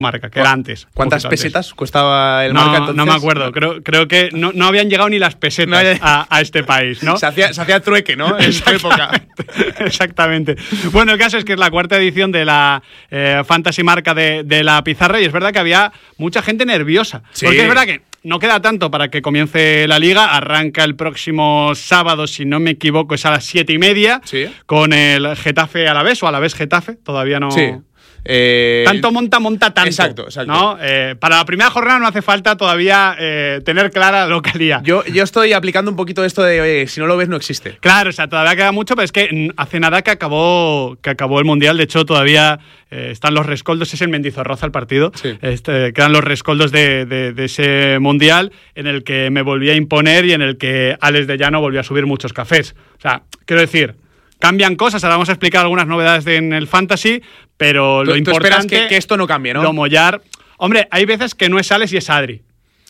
Marca, que era antes. ¿Cuántas pesetas costaba el Marca entonces? No me acuerdo. Creo que no habían llegado ni las pesetas a este país, ¿no? Se hacía trueque, ¿no? En su época. Exactamente. Bueno, el caso es que es la cuarta edición de la Fantasy Marca de la Pizarra y es verdad que había mucha gente nerviosa. Sí. Porque es verdad que no queda tanto para que comience la Liga. Arranca el próximo sábado, si no me equivoco, es a las 7:30. Sí. Con el Getafe Alavés o Alavés Getafe. Todavía no... Sí. Tanto monta tanto. Exacto. ¿no? Para la primera jornada no hace falta todavía tener clara la localía. Yo estoy aplicando un poquito esto de, oye, si no lo ves, no existe. Claro, o sea, todavía queda mucho, pero es que hace nada que acabó el Mundial. De hecho, todavía están los rescoldos. Es en Mendizorroza el partido. Sí. Quedan los rescoldos de ese Mundial en el que me volví a imponer y en el que Alex de Llano volvió a subir muchos cafés. O sea, quiero decir... Cambian cosas, ahora vamos a explicar algunas novedades en el Fantasy, pero lo importante... ¿Tú esperas que esto no cambie, no? Lo mollar... Hombre, hay veces que no es Alex y es Adri.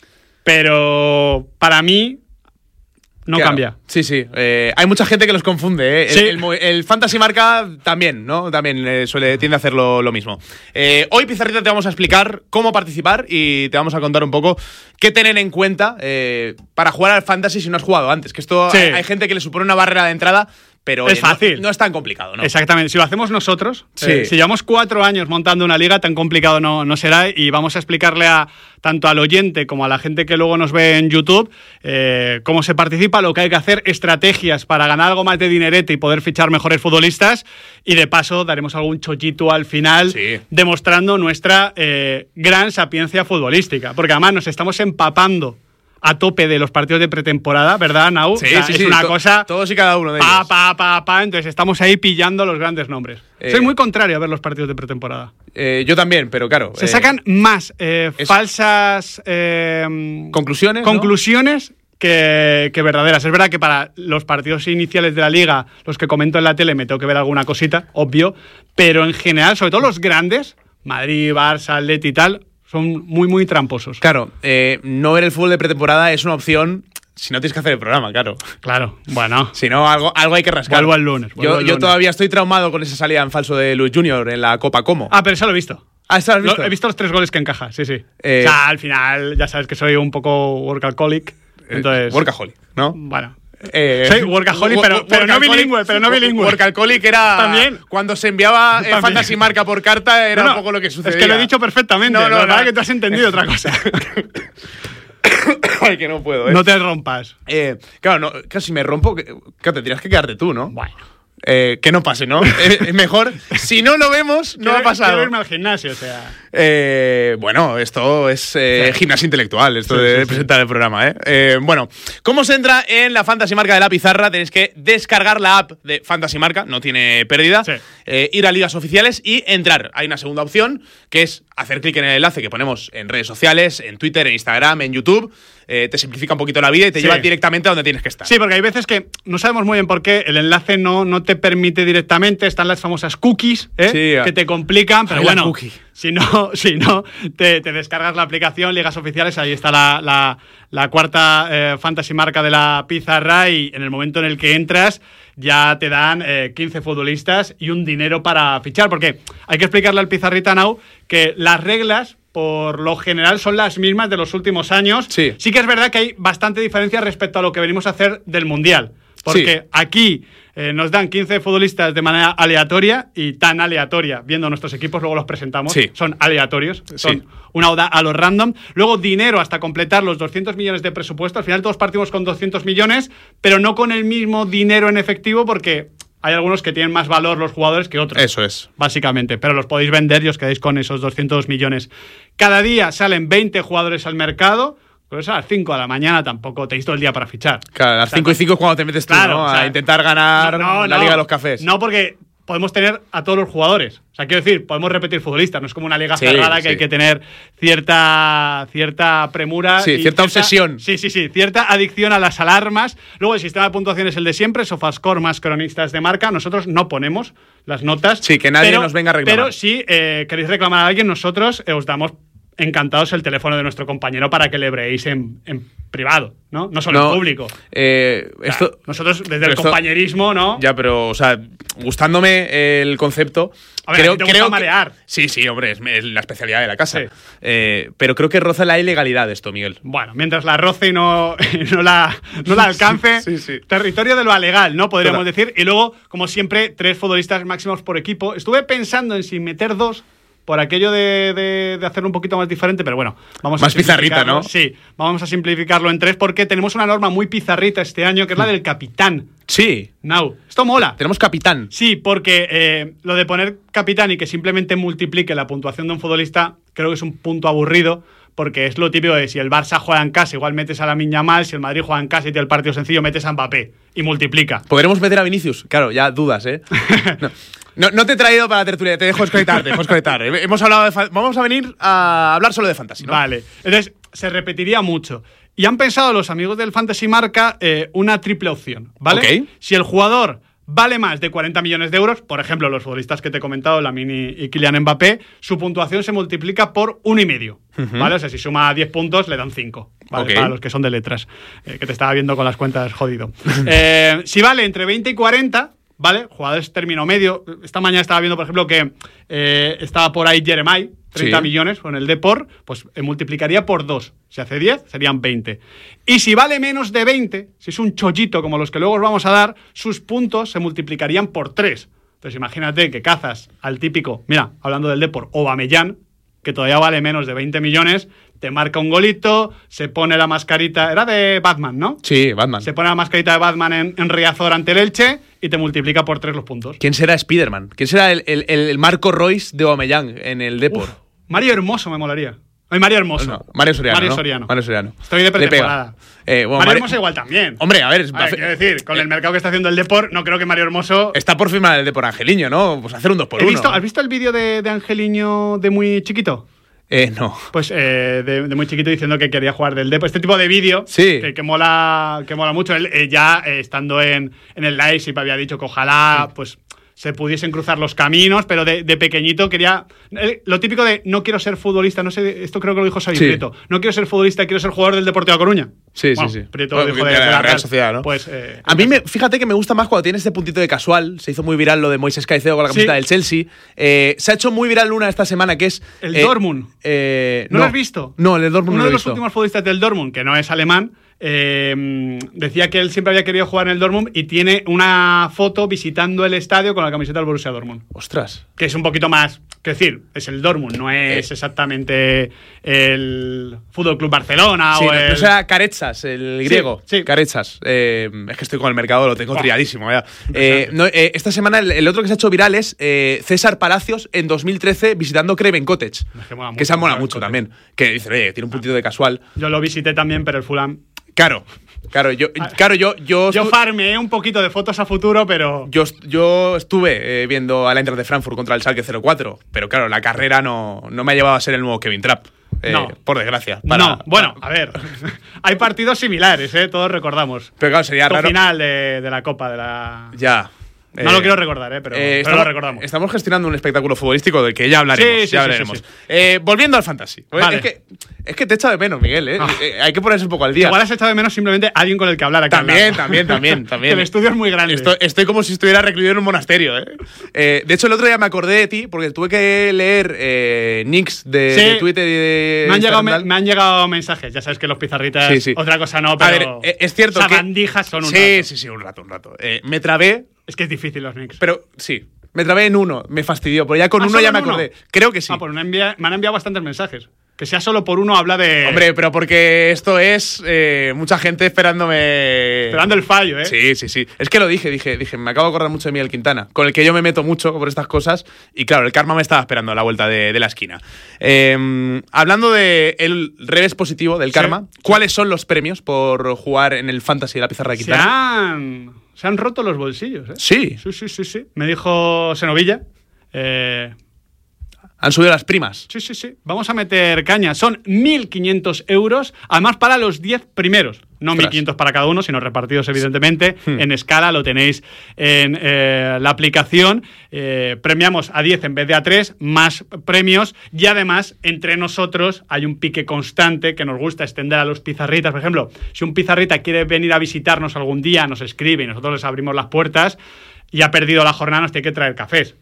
Pero para mí no cambia. Sí. Hay mucha gente que los confunde, ¿eh? Sí. El Fantasy Marca también, ¿no? También tiende a hacer lo mismo. Hoy, Pizarrita, te vamos a explicar cómo participar y te vamos a contar un poco qué tener en cuenta para jugar al Fantasy si no has jugado antes. Que esto hay gente que le supone una barrera de entrada... Pero es fácil. No es tan complicado, ¿no? Exactamente. Si lo hacemos nosotros, sí. Si llevamos 4 años montando una liga, tan complicado no será. Y vamos a explicarle tanto al oyente como a la gente que luego nos ve en YouTube cómo se participa, lo que hay que hacer, estrategias para ganar algo más de dinerete y poder fichar mejores futbolistas. Y de paso daremos algún chollito al final, demostrando nuestra gran sapiencia futbolística. Porque además nos estamos empapando a tope de los partidos de pretemporada, ¿verdad, Nau? Sí, o sea, sí, es sí. una cosa... Todos y cada uno de ellos. Entonces estamos ahí pillando los grandes nombres. Soy muy contrario a ver los partidos de pretemporada. Yo también, pero claro... Se sacan más falsas... Conclusiones, ¿no? que verdaderas. Es verdad que para los partidos iniciales de la Liga, los que comento en la tele, me tengo que ver alguna cosita, obvio, pero en general, sobre todo los grandes, Madrid, Barça, Atleti y tal... son muy, muy tramposos. Claro, no ver el fútbol de pretemporada es una opción si no tienes que hacer el programa, claro. Claro, bueno. Si no, algo hay que rascar. Vuelvo el lunes. Yo todavía estoy traumado con esa salida en falso de Luis Junior en la Copa Como. Pero eso lo he visto. ¿Eso lo has visto? He visto los 3 goles que encaja, sí. O sea, al final, ya sabes que soy un poco workaholic. Entonces... Workaholic, ¿no? Bueno... soy workaholic, pero no bilingüe. Workaholic era también. Cuando se enviaba Fantasy Marca por carta, era un poco lo que sucedía. Es que lo he dicho perfectamente. La verdad que tú has entendido otra cosa. Ay, que no puedo, ¿eh? No te rompas. Claro, si me rompo, claro, te tendrías que quedarte tú, ¿no? Bueno. Que no pase, ¿no? Es mejor. Si no lo vemos, no ha pasado. Quiero irme al gimnasio, o sea. Bueno, esto es gimnasia intelectual, esto de presentar el programa, ¿eh? Bueno, ¿cómo se entra en la Fantasy Marca de la Pizarra? Tenéis que descargar la app de Fantasy Marca, no tiene pérdida, ir a ligas oficiales y entrar. Hay una segunda opción, que es hacer clic en el enlace que ponemos en redes sociales, en Twitter, en Instagram, en YouTube. Te simplifica un poquito la vida y te lleva directamente a donde tienes que estar. Sí, porque hay veces que no sabemos muy bien por qué el enlace no te permite directamente. Están las famosas cookies, que te complican, pero bueno, si no te descargas la aplicación, ligas oficiales, ahí está la cuarta Fantasy Marca de la Pizarra y en el momento en el que entras ya te dan 15 futbolistas y un dinero para fichar, porque hay que explicarle al Pizarrita Now que las reglas por lo general son las mismas de los últimos años. Sí que es verdad que hay bastante diferencia respecto a lo que venimos a hacer del Mundial. Porque aquí nos dan 15 futbolistas de manera aleatoria y tan aleatoria, viendo nuestros equipos, luego los presentamos, son aleatorios, son una oda a los random. Luego dinero hasta completar los 200 millones de presupuesto. Al final todos partimos con 200 millones, pero no con el mismo dinero en efectivo porque... hay algunos que tienen más valor los jugadores que otros. Eso es. Básicamente. Pero los podéis vender y os quedáis con esos 200 millones. Cada día salen 20 jugadores al mercado. Pues a las 5 de la mañana tampoco tenéis todo el día para fichar. Claro, a las 5 y 5 es cuando te metes tú, ¿no? A intentar ganar la Liga de los Cafés. No, porque podemos tener a todos los jugadores. O sea, quiero decir, podemos repetir futbolistas. No es como una liga cerrada que hay que tener cierta premura. Sí, cierta obsesión. Sí, cierta adicción a las alarmas. Luego el sistema de puntuación es el de siempre. Sofascore más cronistas de marca. Nosotros no ponemos las notas. Sí, que nadie nos venga a reclamar. Pero si queréis reclamar a alguien, nosotros os damos encantados el teléfono de nuestro compañero para que le breéis en privado, ¿no? No solo en público. Nosotros, desde el compañerismo, ¿no? Ya, pero, o sea, gustándome el concepto. A ver, creo que marear. Sí, hombre, es la especialidad de la casa. Sí. Pero creo que roza la ilegalidad esto, Miguel. Bueno, mientras la roce y no la alcance, sí. Territorio de lo alegal, ¿no? Podríamos decir. Y luego, como siempre, 3 futbolistas máximos por equipo. Estuve pensando en si meter 2. Por aquello de hacerlo un poquito más diferente, pero bueno, vamos más a pizarrita, ¿no? Sí, vamos a simplificarlo en 3 porque tenemos una norma muy pizarrita este año, que es la del capitán. Sí. Esto mola. Tenemos capitán. Sí, porque lo de poner capitán y que simplemente multiplique la puntuación de un futbolista, creo que es un punto aburrido, porque es lo típico de si el Barça juega en casa, igual metes a Lamine Yamal, si el Madrid juega en casa y tiene el partido sencillo, metes a Mbappé y multiplica. ¿Podremos meter a Vinicius? Claro, ya dudas, ¿eh? No te he traído para la tertulia, te dejo desconectar. Hemos hablado vamos a venir a hablar solo de Fantasy, ¿no? Vale, entonces se repetiría mucho. Y han pensado los amigos del Fantasy Marca una triple opción, ¿vale? Okay. Si el jugador vale más de 40 millones de euros, por ejemplo, los futbolistas que te he comentado, Lamine y Kylian Mbappé, su puntuación se multiplica por 1,5, ¿vale? O sea, si suma 10 puntos, le dan 5, ¿vale? Okay. Para los que son de letras, que te estaba viendo con las cuentas jodido. Si vale entre 20 y 40... ¿vale? Jugadores término medio. Esta mañana estaba viendo, por ejemplo, que estaba por ahí Jeremai, 30 millones con el Depor, pues multiplicaría por 2. Si hace 10, serían 20. Y si vale menos de 20, si es un chollito como los que luego os vamos a dar, sus puntos se multiplicarían por 3. Entonces imagínate que cazas al típico, mira, hablando del Depor, Aubameyang, que todavía vale menos de 20 millones, te marca un golito, se pone la mascarita... Era de Batman, ¿no? Sí, Batman. Se pone la mascarita de Batman en Riazor ante el Elche y te multiplica por 3 los puntos. ¿Quién será Spiderman? ¿Quién será el Marco Royce de Aubameyang en el Depor? Mario Hermoso me molaría. Ay, Mario Hermoso. No, Mario Soriano. Mario Soriano. Estoy de pretemporada. Mario Hermoso igual también. Hombre, a ver, quiero decir, con el mercado que está haciendo el Depor, no creo que Mario Hermoso... Está por firmar el Depor Angeliño, ¿no? Pues hacer un 2x1. ¿Has visto el vídeo de Angeliño de muy chiquito? No. Pues de muy chiquito diciendo que quería jugar del Depor. Este tipo de vídeo sí. que mola mucho. Él ya estando en el live sí había dicho que ojalá pues se pudiesen cruzar los caminos, pero de pequeñito quería... lo típico de no quiero ser futbolista, no sé, esto creo que lo dijo Xavi Prieto. No quiero ser futbolista, quiero ser jugador del Deportivo A Coruña. Sí. Prieto lo dijo de la Real Sociedad, ¿no? Pues, a mí, fíjate que me gusta más cuando tiene este puntito de casual. Se hizo muy viral lo de Moisés Caicedo con la camiseta del Chelsea. Se ha hecho muy viral una esta semana que es... El Dortmund. ¿No lo has visto? No, el Dortmund Uno no lo he de visto. los últimos futbolistas del Dortmund, que no es alemán, decía que él siempre había querido jugar en el Dortmund y tiene una foto visitando el estadio con la camiseta del Borussia Dortmund. Ostras. Que es un poquito más... Es decir, es el Dortmund, no es exactamente el Fútbol Club Barcelona o el... No sea Carechas, el griego. Sí. Carechas. Es que estoy con el mercado, lo tengo triadísimo. Esta semana el otro que se ha hecho viral es César Palacios en 2013 visitando Craven Cottage. Que se mola mucho también. Que dice, tiene un puntito de casual. Yo lo visité también, pero el Fulham... Claro, yo farmeé un poquito de fotos a futuro, pero... Yo estuve viendo al Eintracht de Frankfurt contra el Schalke 04, pero claro, la carrera no me ha llevado a ser el nuevo Kevin Trapp. No. Por desgracia. A ver, hay partidos similares, todos recordamos. Pero claro, sería raro. Final de la Copa, de la... Ya. No lo quiero recordar, pero lo recordamos. Estamos gestionando un espectáculo futbolístico del que ya hablaremos. Sí. Volviendo al fantasy. Vale. Es que te echa de menos, Miguel. Hay que ponerse un poco al día. Igual has echado de menos simplemente alguien con el que hablar aquí. También. El estudio es muy grande. Estoy como si estuviera recluido en un monasterio. De hecho, el otro día me acordé de ti porque tuve que leer nicks de Twitter y de me han llegado mensajes. Ya sabes que los pizarritas, otra cosa no, pero... A ver, es cierto que... sabandijas son un rato. Sí, un rato. Me trabé... Es que es difícil los nicks. Pero sí, me trabé en uno, me fastidió, pero ya con uno ya me acordé. Creo que sí. Pues me han enviado bastantes mensajes. Que sea solo por uno habla de... Hombre, pero porque esto es mucha gente esperándome... Esperando el fallo, ¿eh? Sí. Es que lo dije, me acabo de acordar mucho de Miguel Quintana, con el que yo me meto mucho por estas cosas, y claro, el karma me estaba esperando a la vuelta de la esquina. Hablando del revés positivo del karma, ¿cuáles son los premios por jugar en el Fantasy de la pizarra de Quintana? Se han roto los bolsillos, ¿eh? Sí. Sí. Me dijo Senovilla. Han subido las primas. Sí. Vamos a meter caña. Son 1.500 euros, además para los 10 primeros. No 1.500 para cada uno, sino repartidos, evidentemente. En escala, lo tenéis en la aplicación. Premiamos a 10 en vez de a 3, más premios. Y además, entre nosotros hay un pique constante que nos gusta extender a los pizarritas. Por ejemplo, si un pizarrita quiere venir a visitarnos algún día, nos escribe y nosotros les abrimos las puertas y ha perdido la jornada, nos tiene que traer cafés.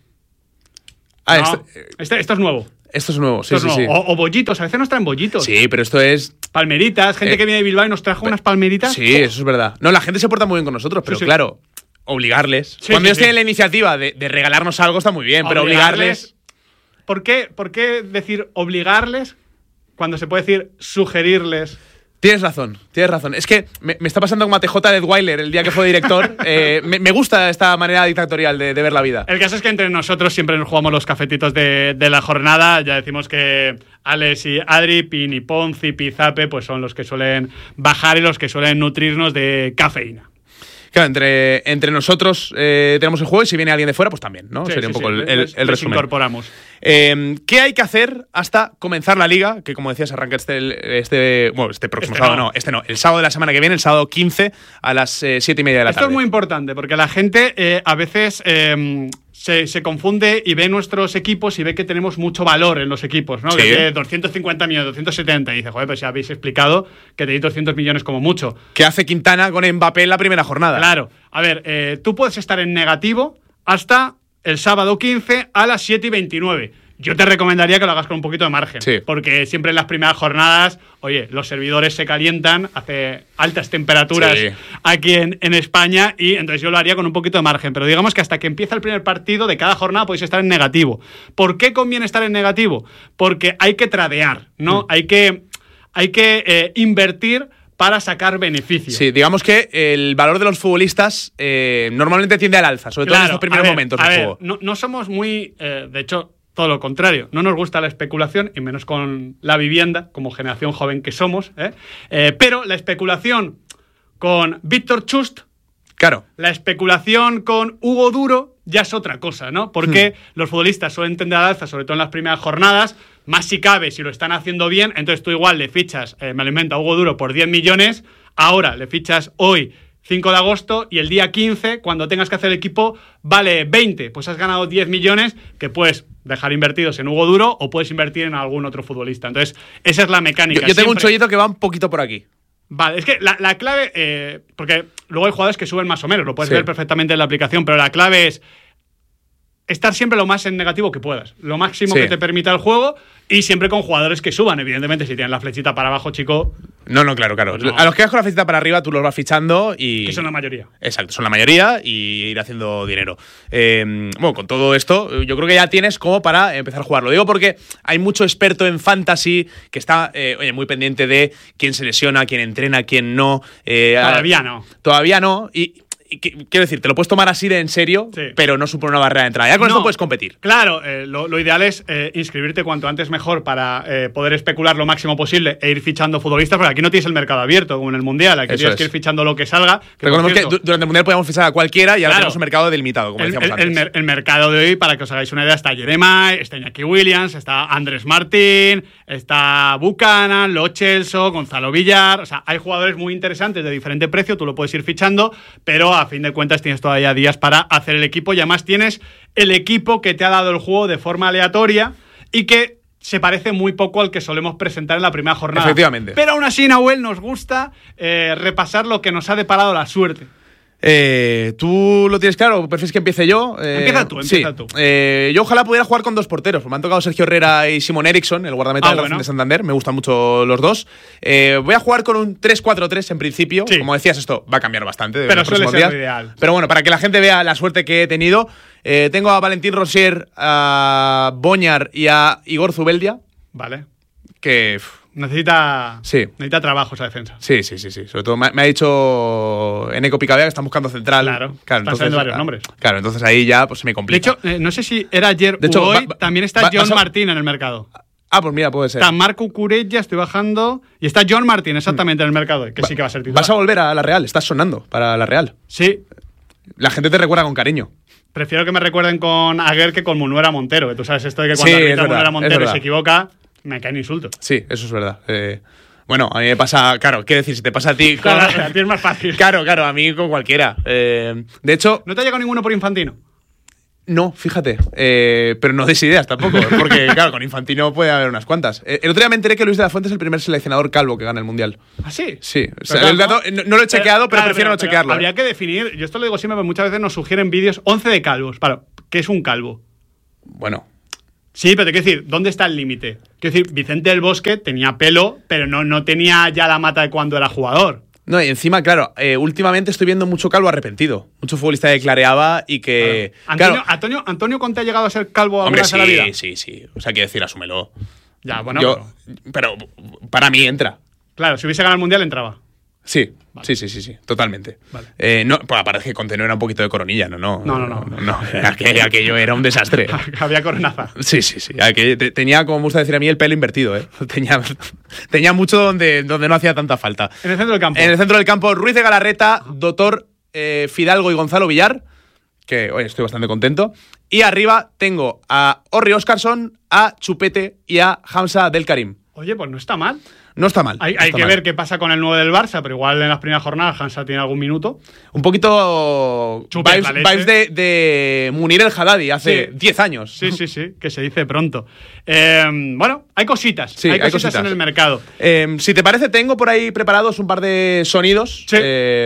No, esto es nuevo. Esto es nuevo, sí. O bollitos, a veces nos traen bollitos. Sí, pero esto es... Palmeritas, gente que viene de Bilbao y nos trajo unas palmeritas. Sí, eso es verdad. No, la gente se porta muy bien con nosotros, pero claro, obligarles. Cuando ellos tienen la iniciativa de regalarnos algo está muy bien, pero obligarles... ¿Por qué decir obligarles cuando se puede decir sugerirles? Tienes razón. Es que me está pasando como a TJ Detweiler el día que fue director. Me gusta esta manera dictatorial de ver la vida. El caso es que entre nosotros siempre nos jugamos los cafetitos de la jornada. Ya decimos que Alex y Adri, Pini, Ponzi, Pizape, pues son los que suelen bajar y los que suelen nutrirnos de cafeína. Claro, entre nosotros tenemos el juego y si viene alguien de fuera, pues también, ¿no? Sería un poco el resumen. Incorporamos. ¿Qué hay que hacer hasta comenzar la liga? Que como decías, arranca este próximo sábado, el sábado de la semana que viene, el sábado 15 a las 7:30 de la tarde. Esto es muy importante porque la gente a veces se confunde y ve nuestros equipos y ve que tenemos mucho valor en los equipos, ¿no? Sí. Que 250 millones, 270. Y dice, joder, pues ya habéis explicado que tenéis 200 millones como mucho. ¿Qué hace Quintana con Mbappé en la primera jornada? Claro. A ver, tú puedes estar en negativo hasta el sábado 15 a las 7:29. Yo te recomendaría que lo hagas con un poquito de margen. Sí. Porque siempre en las primeras jornadas, oye, los servidores se calientan, hace altas temperaturas aquí en España y entonces yo lo haría con un poquito de margen. Pero digamos que hasta que empieza el primer partido de cada jornada podéis estar en negativo. ¿Por qué conviene estar en negativo? Porque hay que tradear, ¿no? Hay que invertir para sacar beneficios. Sí, digamos que el valor de los futbolistas normalmente tiende al alza, sobre todo en estos primeros momentos del juego. No somos muy... de hecho, todo lo contrario. No nos gusta la especulación, y menos con la vivienda, como generación joven que somos. Pero la especulación con Víctor Chust, claro, la especulación con Hugo Duro ya es otra cosa, ¿no? Porque los futbolistas suelen tender al alza, sobre todo en las primeras jornadas, más si cabe, si lo están haciendo bien, entonces tú igual le fichas, me alimenta a Hugo Duro por 10 millones, ahora le fichas hoy 5 de agosto y el día 15, cuando tengas que hacer el equipo, vale 20. Pues has ganado 10 millones que puedes dejar invertidos en Hugo Duro o puedes invertir en algún otro futbolista. Entonces, esa es la mecánica. Yo tengo un chollito que va un poquito por aquí. Vale, es que la clave, porque luego hay jugadores que suben más o menos, lo puedes ver perfectamente en la aplicación, pero la clave es estar siempre lo más en negativo que puedas, lo máximo que te permita el juego y siempre con jugadores que suban, evidentemente, si tienen la flechita para abajo, chico. No, claro. Pues no. A los que vas con la flechita para arriba, tú los vas fichando y... Que son la mayoría. Exacto, son la mayoría y ir haciendo dinero. Bueno, con todo esto, yo creo que ya tienes como para empezar a jugar. Lo digo porque hay mucho experto en fantasy que está muy pendiente de quién se lesiona, quién entrena, quién no. Todavía no. Y quiero decir, te lo puedes tomar así de en serio, pero no supone una barrera de entrada. Ya con esto puedes competir. Claro, lo ideal es inscribirte cuanto antes mejor para poder especular lo máximo posible e ir fichando futbolistas, porque aquí no tienes el mercado abierto como en el Mundial. Aquí tienes que ir fichando lo que salga. Recordemos que durante el Mundial podíamos fichar a cualquiera y ahora tenemos un mercado delimitado, como decíamos antes. El mercado de hoy, para que os hagáis una idea, está Jeremiah, está Iñaki Williams, está Andrés Martín, está Buchanan, Lo Celso, Gonzalo Villar. O sea, hay jugadores muy interesantes de diferente precio, tú lo puedes ir fichando, pero a fin de cuentas tienes todavía días para hacer el equipo y además tienes el equipo que te ha dado el juego de forma aleatoria y que se parece muy poco al que solemos presentar en la primera jornada. Efectivamente. Pero aún así, Nahuel, nos gusta repasar lo que nos ha deparado la suerte. ¿Tú lo tienes claro? ¿Prefieres que empiece yo? Empieza tú. Yo ojalá pudiera jugar con dos porteros. Me han tocado Sergio Herrera y Simón Eriksson, el guardameta del Racing de Santander. Me gustan mucho los dos. Voy a jugar con un 3-4-3 en principio. Como decías, esto va a cambiar bastante. Pero suele ser lo ideal. Pero bueno, para que la gente vea la suerte que he tenido, tengo a Valentín Rosier, a Boñar y a Igor Zubeldia. Vale. Que... Necesita trabajo esa defensa. Sí. Sobre todo me ha dicho Eneco Picabea que están buscando central. Claro, están saliendo varios nombres. Claro, entonces ahí ya pues se me complica. De hecho, no sé si era ayer o hoy, también está John Martín en el mercado. Pues mira, puede ser. Está Marco Curella, estoy bajando, y está John Martín exactamente en el mercado, que sí que va a ser titular. Vas a volver a la Real, estás sonando para la Real. Sí. La gente te recuerda con cariño. Prefiero que me recuerden con Aguer que con Munuera Montero, que tú sabes esto de que cuando Munuera Montero se equivoca, me caen insultos. Sí, eso es verdad. Bueno, a mí me pasa, claro, ¿qué decir? Si te pasa a ti... Claro, a ti es más fácil. Claro, a mí con cualquiera. De hecho... ¿No te ha llegado ninguno por Infantino? No, fíjate, pero no des ideas tampoco, porque claro, con Infantino puede haber unas cuantas. El otro día me enteré que Luis de la Fuente es el primer seleccionador calvo que gana el Mundial. ¿Ah, sí? Sí, o sea, el dato no lo he chequeado, pero prefiero no chequearlo. Habría que definir, yo esto lo digo siempre, pero muchas veces nos sugieren vídeos 11 de calvos. Para, ¿qué es un calvo? Bueno. Sí, pero te quiero decir, ¿dónde está el límite? Quiero decir, Vicente del Bosque tenía pelo, pero no tenía ya la mata de cuando era jugador. No, y encima, claro, últimamente estoy viendo mucho calvo arrepentido. Mucho futbolista que clareaba y que... Claro. ¿Antonio Conte ha llegado a ser calvo alguna vez en la vida? Sí. O sea, quiero decir, asúmelo. Ya, bueno. Pero para mí entra. Claro, si hubiese ganado el Mundial, entraba. Sí, vale. Sí, totalmente. Vale. No, pues parece que Conte no era un poquito de coronilla, no. Aquello era un desastre. Había coronaza. Sí. Tenía, como me gusta decir a mí, el pelo invertido, ¿eh? Tenía mucho donde no hacía tanta falta. En el centro del campo. En el centro del campo, Ruiz de Galarreta, Doctor Fidalgo y Gonzalo Villar, que hoy estoy bastante contento. Y arriba tengo a Orri Óscarson, a Chupete y a Hamza Del Karim. Oye, pues no está mal. No está mal. Hay que ver qué pasa con el 9 del Barça, pero igual en las primeras jornadas Hansa tiene algún minuto. Un poquito vibes de Munir el Haddadi hace 10 años. Sí, que se dice pronto. Bueno, hay cositas. Sí, hay cositas en el mercado. Si te parece, tengo por ahí preparados un par de sonidos. Sí.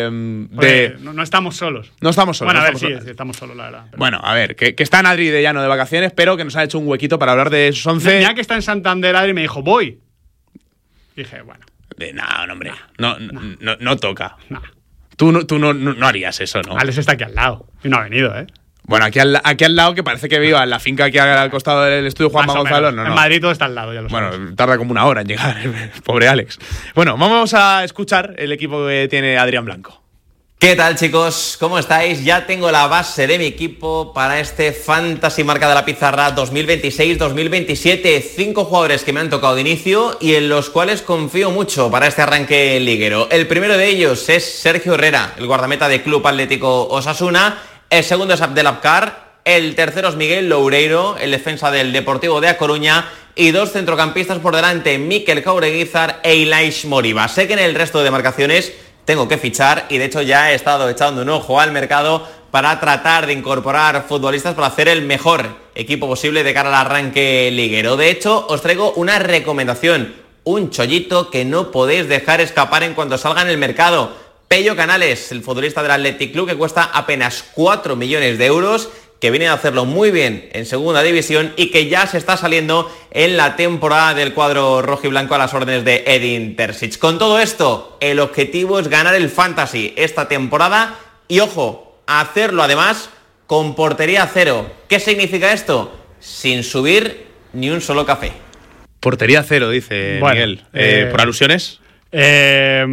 No estamos solos. No estamos solos. Bueno, sí, estamos solos, la verdad. Pero... Bueno, a ver, que está Adri de Llano de vacaciones, pero que nos ha hecho un huequito para hablar de esos 11. Ya que está en Santander, Adri me dijo, voy. Dije, bueno. No, hombre. No toca. No. Tú no harías eso, ¿no? Alex está aquí al lado. Y no ha venido, ¿eh? Bueno, aquí al lado, que parece que viva en la finca aquí al costado del estudio Juanma Gonzalo. No. En Madrid todo está al lado, ya lo sabes. Bueno, tarda como una hora en llegar, pobre Alex. Bueno, vamos a escuchar el equipo que tiene Adrián Blanco. ¿Qué tal, chicos? ¿Cómo estáis? Ya tengo la base de mi equipo para este Fantasy Marca de la Pizarra 2026-2027. 5 jugadores que me han tocado de inicio y en los cuales confío mucho para este arranque liguero. El primero de ellos es Sergio Herrera, el guardameta de Club Atlético Osasuna. El segundo es Abdelabkar. El tercero es Miguel Loureiro, el defensa del Deportivo de A Coruña. Y 2 centrocampistas por delante, Mikel Jaureguizar e Ilaish Moriba. Sé que en el resto de demarcaciones tengo que fichar y de hecho ya he estado echando un ojo al mercado para tratar de incorporar futbolistas para hacer el mejor equipo posible de cara al arranque liguero. De hecho, os traigo una recomendación, un chollito que no podéis dejar escapar en cuanto salga en el mercado. Pello Canales, el futbolista del Athletic Club, que cuesta apenas 4 millones de euros, que viene a hacerlo muy bien en segunda división y que ya se está saliendo en la temporada del cuadro rojiblanco a las órdenes de Edin Terzic. Con todo esto, el objetivo es ganar el Fantasy esta temporada y, ojo, hacerlo además con portería cero. ¿Qué significa esto? Sin subir ni un solo café. Portería cero, dice Miguel. ¿Por alusiones? Te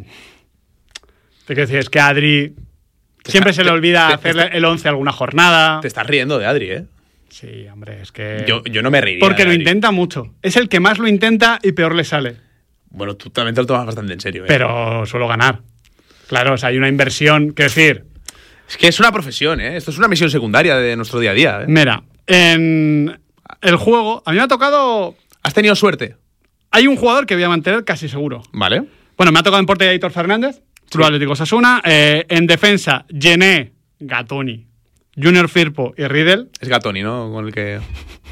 quiero decir, es que Adri... Siempre se le olvida hacer el 11 alguna jornada. Te estás riendo de Adri, ¿eh? Sí, hombre, es que... Yo no me reiría. Porque lo intenta mucho. Es el que más lo intenta y peor le sale. Bueno, tú también te lo tomas bastante en serio, ¿eh? Pero suelo ganar. Claro, o sea, hay una inversión, quiero decir... Es que es una profesión, ¿eh? Esto es una misión secundaria de nuestro día a día, ¿eh? Mira, en el juego, a mí me ha tocado... ¿Has tenido suerte? Hay un jugador que voy a mantener casi seguro. Vale. Bueno, me ha tocado en portería Aitor Fernández, Club Atlético Osasuna. En defensa, Gené, Gatoni, Junior Firpo y Riedel. Es Gatoni, ¿no? Con el que...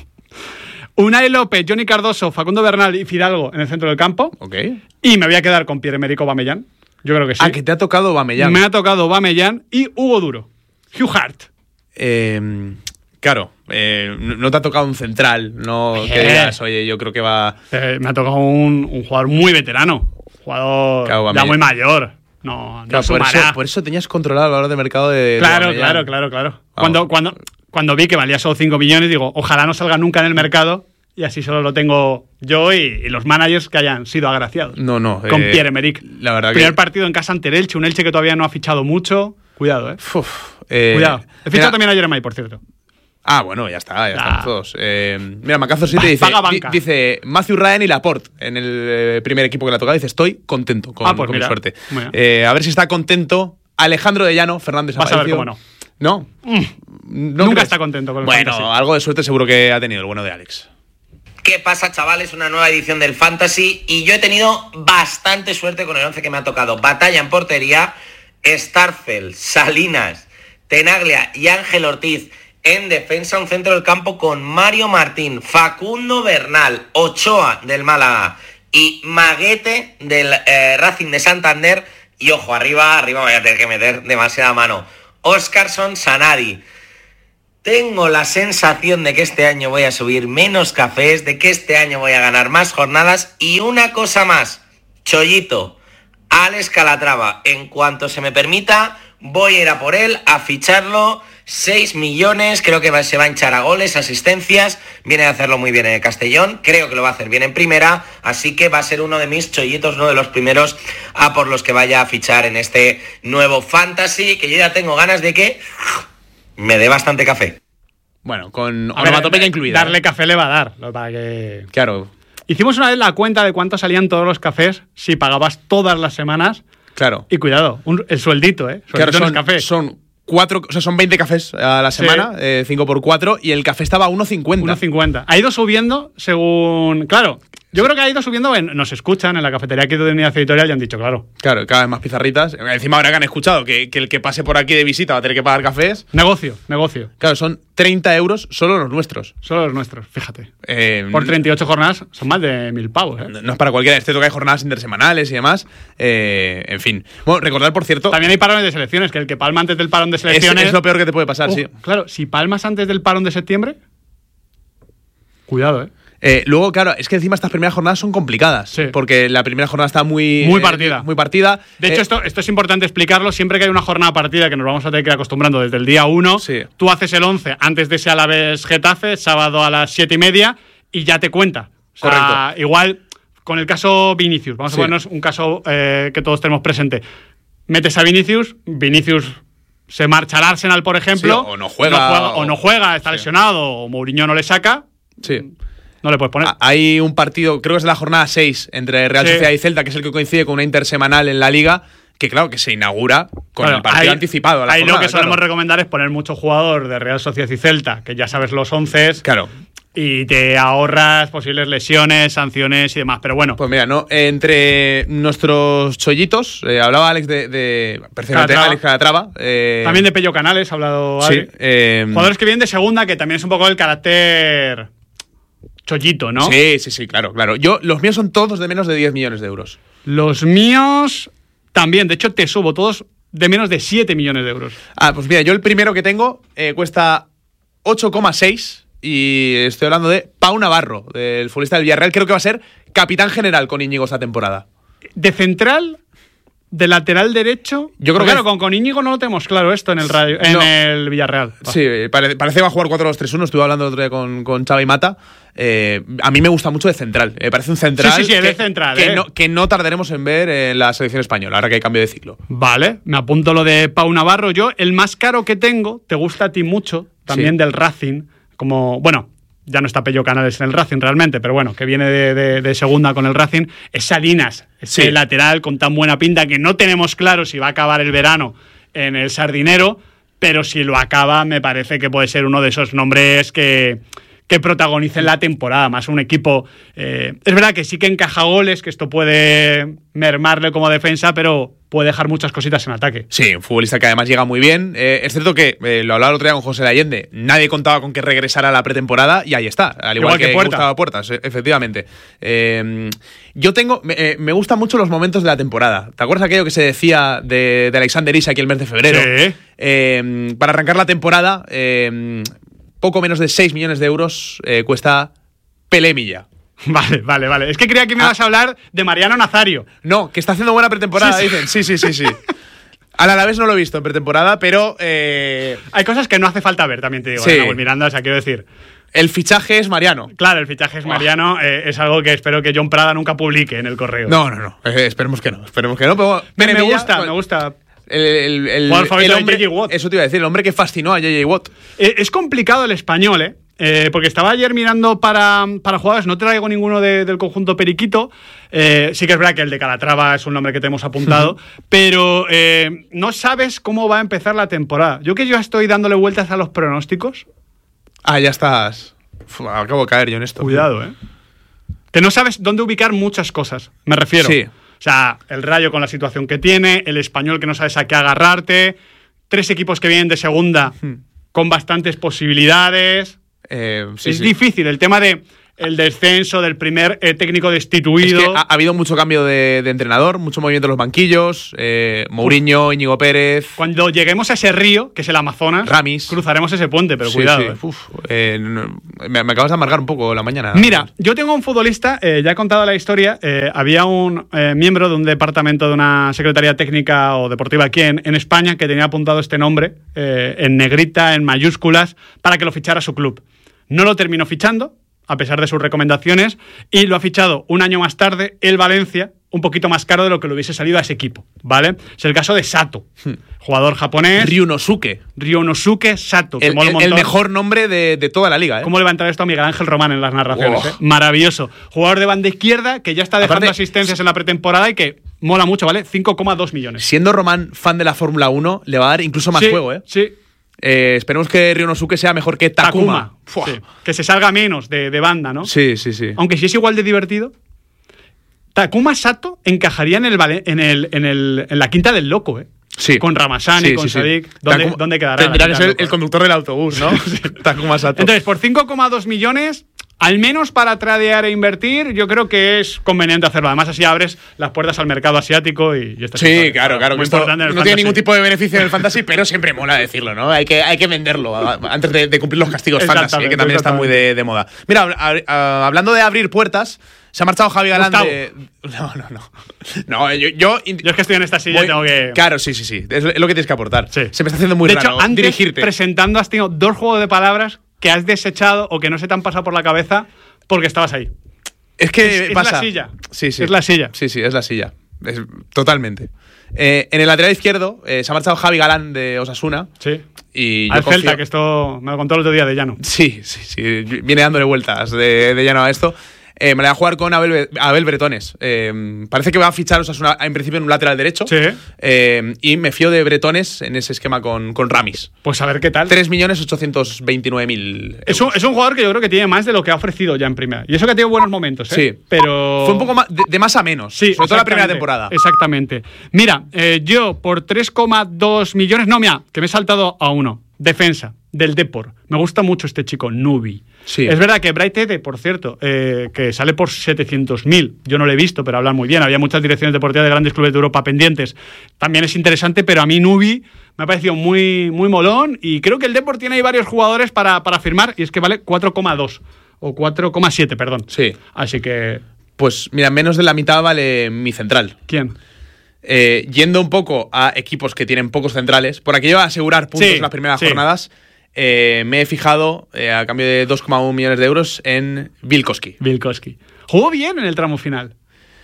Unai López, Johnny Cardoso, Facundo Bernal y Fidalgo en el centro del campo. Ok. Y me voy a quedar con Pierre-Emerick Aubameyang. Yo creo que sí. Ah, que te ha tocado Aubameyang. Me ha tocado Aubameyang y Hugo Duro. Hugh Hart. Claro, no te ha tocado un central, no que digas, oye, yo creo que va... Me ha tocado un jugador muy veterano. Un jugador claro, ya muy mayor. No claro, por eso tenías controlado el valor de mercado de Claro. Cuando vi que valía solo 5 millones, digo, ojalá no salga nunca en el mercado y así solo lo tengo yo y los managers que hayan sido agraciados. No. Con Pierre-Emerick. La verdad Primer partido en casa ante el Elche, un Elche que todavía no ha fichado mucho. Cuidado, cuidado. He fichado también a Jeremai, por cierto. Ah, bueno, ya estamos todos. Mira, Macazo 7 dice Matthew Ryan y Laporte en el primer equipo que le ha tocado. Dice, estoy contento con mi suerte. A ver si está contento Alejandro de Llano, Fernández Aparicio. Vas a ver cómo no. ¿No? Nunca está contento con el Bueno, Fantasy. algo de suerte seguro que ha tenido el bueno de Alex. ¿Qué pasa, chavales? Una nueva edición del Fantasy y yo he tenido bastante suerte con el 11 que me ha tocado. Batalla en portería, Starfel, Salinas, Tenaglia y Ángel Ortiz. En defensa, un centro del campo con Mario Martín, Facundo Bernal, Ochoa del Málaga y Maguete del Racing de Santander. Y ojo, arriba voy a tener que meter demasiada mano. Óscarson Sanadi. Tengo la sensación de que este año voy a subir menos cafés, de que este año voy a ganar más jornadas y una cosa más, Chollito, Alex Calatrava, en cuanto se me permita, voy a ir a por él, a ficharlo, 6 millones, creo que se va a hinchar a goles, asistencias, viene a hacerlo muy bien en el Castellón, creo que lo va a hacer bien en primera, así que va a ser uno de mis chollitos, uno de los primeros a por los que vaya a fichar en este nuevo Fantasy, que yo ya tengo ganas de que me dé bastante café. Bueno, con onomatopeya incluida. Darle café le va a dar, para que... Claro. Hicimos una vez la cuenta de cuánto salían todos los cafés si pagabas todas las semanas. Claro. Y cuidado, el sueldito, Claro, en el café. Son 20 cafés a la semana, 5 por 4, y el café estaba a 1,50. 1,50. Ha ido subiendo según... Claro, yo creo que ha ido subiendo, nos escuchan en la cafetería aquí de Unidad Editorial y han dicho, claro. Claro, cada vez más pizarritas. Encima ahora que han escuchado que el que pase por aquí de visita va a tener que pagar cafés. Negocio. Claro, son 30 euros solo los nuestros. Solo los nuestros, fíjate. Por 38 jornadas son más de 1.000 pavos, No es para cualquiera. Este toca hay jornadas intersemanales y demás. En fin. Bueno, recordar, por cierto... También hay parones de selecciones, que el que palma antes del parón de selecciones... Es lo peor que te puede pasar, sí. Claro, si palmas antes del parón de septiembre... Cuidado, luego, claro, es que encima estas primeras jornadas son complicadas. Sí. Porque la primera jornada está muy partida. Muy partida. De hecho, esto es importante explicarlo. Siempre que hay una jornada partida, que nos vamos a tener que ir acostumbrando desde el día 1, sí. Tú haces el 11 antes de ese Alavés Getafe, sábado a las 7:30, y ya te cuenta. O sea, correcto. Igual, con el caso Vinicius, vamos a ponernos un caso que todos tenemos presente. Metes a Vinicius se marcha al Arsenal, por ejemplo. Sí, o no juega. Está lesionado, o Mourinho no le saca. Sí. No le puedes poner. Hay un partido, creo que es de la jornada 6, entre Real Sociedad y Celta, que es el que coincide con una intersemanal en la Liga, que claro, que se inaugura con el partido anticipado a la jornada. Lo que solemos recomendar es poner mucho jugador de Real Sociedad y Celta, que ya sabes los 11. Claro. Y te ahorras posibles lesiones, sanciones y demás. Pero bueno. Pues mira, no, entre nuestros chollitos, hablaba Alex precisamente Alex Calatrava. También de Pello Canales ha hablado sí, jugadores que vienen de segunda, que también es un poco el carácter chollito, ¿no? Sí, claro. Los míos son todos de menos de 10 millones de euros. Los míos también. De hecho, te subo todos de menos de 7 millones de euros. Pues mira, yo el primero que tengo cuesta 8,6 y estoy hablando de Pau Navarro, del futbolista del Villarreal. Creo que va a ser capitán general con Íñigo esta temporada. De central, de lateral derecho. Yo creo que con Íñigo no lo tenemos claro esto en el Villarreal. Sí, parece que va a jugar 4-2-3-1. Estuve hablando el otro día con Xavi Mata. A mí me gusta mucho de central. Me parece un central. Sí, es de central. Que no tardaremos en ver en la selección española, ahora que hay cambio de ciclo. Vale, me apunto lo de Pau Navarro. Yo, el más caro que tengo, te gusta a ti mucho, también del Racing. Ya no está Pello Canales en el Racing realmente, pero bueno, que viene de segunda con el Racing, es Salinas, ese lateral con tan buena pinta que no tenemos claro si va a acabar el verano en el Sardinero, pero si lo acaba me parece que puede ser uno de esos nombres que protagonicen la temporada, más un equipo... es verdad que sí que encaja goles, que esto puede mermarle como defensa, pero puede dejar muchas cositas en ataque. Sí, un futbolista que además llega muy bien. Es cierto que, lo hablaba el otro día con José Allende, nadie contaba con que regresara a la pretemporada y ahí está, al igual que Gustavo Puertas, efectivamente. Yo me gustan mucho los momentos de la temporada. ¿Te acuerdas aquello que se decía de Alexander Isak el mes de febrero? Sí. Para arrancar la temporada... poco menos de 6 millones de euros cuesta Pelé Milla. Vale. Es que creía que me ibas a hablar de Mariano Nazario. No, que está haciendo buena pretemporada, dicen. Sí. Al Alavés no lo he visto en pretemporada, pero... Hay cosas que no hace falta ver, también te digo. Sí. Miranda, o sea, quiero decir... El fichaje es Mariano. Claro, el fichaje es Mariano. Es algo que espero que John Prada nunca publique en el correo. No. Esperemos que no. Pero me gusta. El hombre, J.J. Watt. Eso te iba a decir, el hombre que fascinó a J.J. Watt. Es complicado el español, porque estaba ayer mirando para jugadores, no traigo ninguno del conjunto periquito. Sí que es verdad que el de Calatrava es un nombre que te hemos apuntado, pero no sabes cómo va a empezar la temporada. Yo estoy dándole vueltas a los pronósticos. Ya estás. Acabo de caer yo en esto. Cuidado, Que no sabes dónde ubicar muchas cosas, me refiero. Sí. O sea, el Rayo con la situación que tiene, el Español que no sabes a qué agarrarte, 3 equipos que vienen de segunda con bastantes posibilidades. Es difícil el tema de el descenso del primer técnico destituido. Es que ha habido mucho cambio de entrenador, mucho movimiento en los banquillos. Mourinho, Íñigo Pérez. Cuando lleguemos a ese río, que es el Amazonas, Ramis, cruzaremos ese puente, pero cuidado. Me acabas de amargar un poco la mañana. Mira, yo tengo un futbolista, ya he contado la historia, había un miembro de un departamento de una secretaría técnica o deportiva aquí en España que tenía apuntado este nombre en negrita, en mayúsculas, para que lo fichara su club. No lo terminó fichando, a pesar de sus recomendaciones, y lo ha fichado un año más tarde el Valencia, un poquito más caro de lo que le hubiese salido a ese equipo, ¿vale? Es el caso de Sato, jugador japonés. Ryunosuke Sato. Que el mejor nombre de toda la liga, ¿Cómo le va a entrar esto a Miguel Ángel Román en las narraciones? Maravilloso. Jugador de banda izquierda que ya está dejando asistencias en la pretemporada y que mola mucho, ¿vale? 5,2 millones. Siendo Román fan de la Fórmula 1, le va a dar incluso más juego, Sí. Esperemos que Ryunosuke sea mejor que Takuma. Sí. Que se salga menos de banda, ¿no? Sí. Aunque si es igual de divertido. Takuma Sato encajaría en la quinta del loco, Sí. Con Ramasani, con Sadik. ¿Dónde quedará? Tendrá que ser el conductor del autobús, ¿no? Takuma Sato. Entonces, por 5,2 millones, al menos para tradear e invertir, yo creo que es conveniente hacerlo. Además, así abres las puertas al mercado asiático y esta Sí, claro. Que esto no tiene ningún tipo de beneficio en el fantasy, pero siempre mola decirlo, ¿no? Hay que venderlo antes de cumplir los castigos fantasy, que también está muy de moda. Mira, hablando de abrir puertas, se ha marchado Javi Galán de... No, yo es que estoy en esta silla y tengo que... Claro, sí. Es lo que tienes que aportar. Sí. Se me está haciendo muy raro dirigirte. De hecho, antes, presentando, has tenido 2 juegos de palabras que has desechado o que no se te han pasado por la cabeza porque estabas ahí. Es que es pasa. la silla. Sí. Es la silla. Sí, es la silla. Totalmente. En el lateral izquierdo se ha marchado Javi Galán de Osasuna. Sí. Y al Celta, que esto me lo contó el otro día de Llano. Sí. Viene dándole vueltas de Llano a esto. Me la voy a jugar con Abel Bretones. Parece que va a fichar Osasuna en principio en un lateral derecho. Sí. Y me fío de Bretones en ese esquema con Ramis. Pues a ver qué tal. 3.829.000 euros. Es un jugador que yo creo que tiene más de lo que ha ofrecido ya en primera. Y eso que ha tenido buenos momentos, Sí. Pero... Fue un poco más de más a menos. Sí, sobre todo la primera temporada. Exactamente. Mira, yo por 3,2 millones... No, mira, que me he saltado a uno. Defensa del Depor. Me gusta mucho este chico, Nubi. Sí. Es verdad que Bright Ede, por cierto, que sale por 700.000. Yo no lo he visto, pero hablan muy bien. Había muchas direcciones deportivas de grandes clubes de Europa pendientes. También es interesante, pero a mí Nubi me ha parecido muy, muy molón y creo que el Depor tiene ahí varios jugadores para firmar y es que vale 4,2 o 4,7, perdón. Sí. Así que... Pues mira, menos de la mitad vale mi central. ¿Quién? Yendo un poco a equipos que tienen pocos centrales, por aquello de asegurar puntos en las primeras jornadas, me he fijado a cambio de 2,1 millones de euros en Wilkoski. Jugó bien en el tramo final.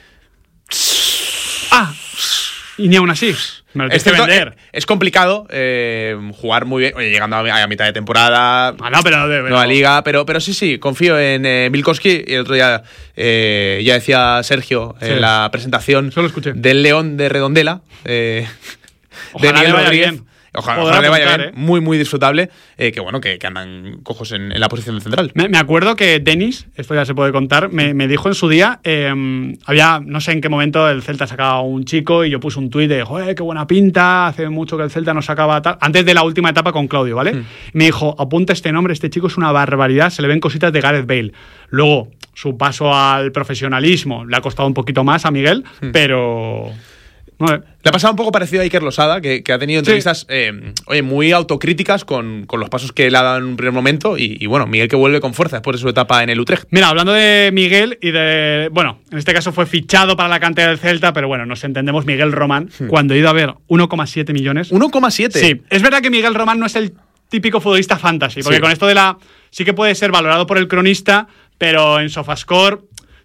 Y ni aún así. Me lo tienes que vender. Es complicado jugar muy bien. Oye, llegando a mitad de temporada. Nueva liga. Pero sí, confío en Wilkoski. Y el otro día ya decía Sergio en la presentación del León de Redondela. De Miguel Rodríguez. Ojalá le vaya bien, muy, muy disfrutable. Que bueno, que andan cojos en la posición de central. Me acuerdo que Denis, esto ya se puede contar, me dijo en su día, había, no sé en qué momento, el Celta sacaba un chico y yo puse un tuit de, joder, qué buena pinta, hace mucho que el Celta no sacaba tal, antes de la última etapa con Claudio, ¿vale? Y me dijo, apunta este nombre, este chico es una barbaridad, se le ven cositas de Gareth Bale. Luego, su paso al profesionalismo le ha costado un poquito más a Miguel, pero... Le ha pasado un poco parecido a Iker Losada, que ha tenido entrevistas muy autocríticas con los pasos que le ha dado en un primer momento. Y bueno, Miguel que vuelve con fuerza después de su etapa en el Utrecht. Mira, hablando de Miguel y de... Bueno, en este caso fue fichado para la cantera del Celta, pero bueno, nos entendemos, Miguel Román, cuando he ido a ver 1,7 millones. ¿1,7? Sí, es verdad que Miguel Román no es el típico futbolista fantasy, porque con esto de la... Sí que puede ser valorado por el cronista, pero en Sofascore...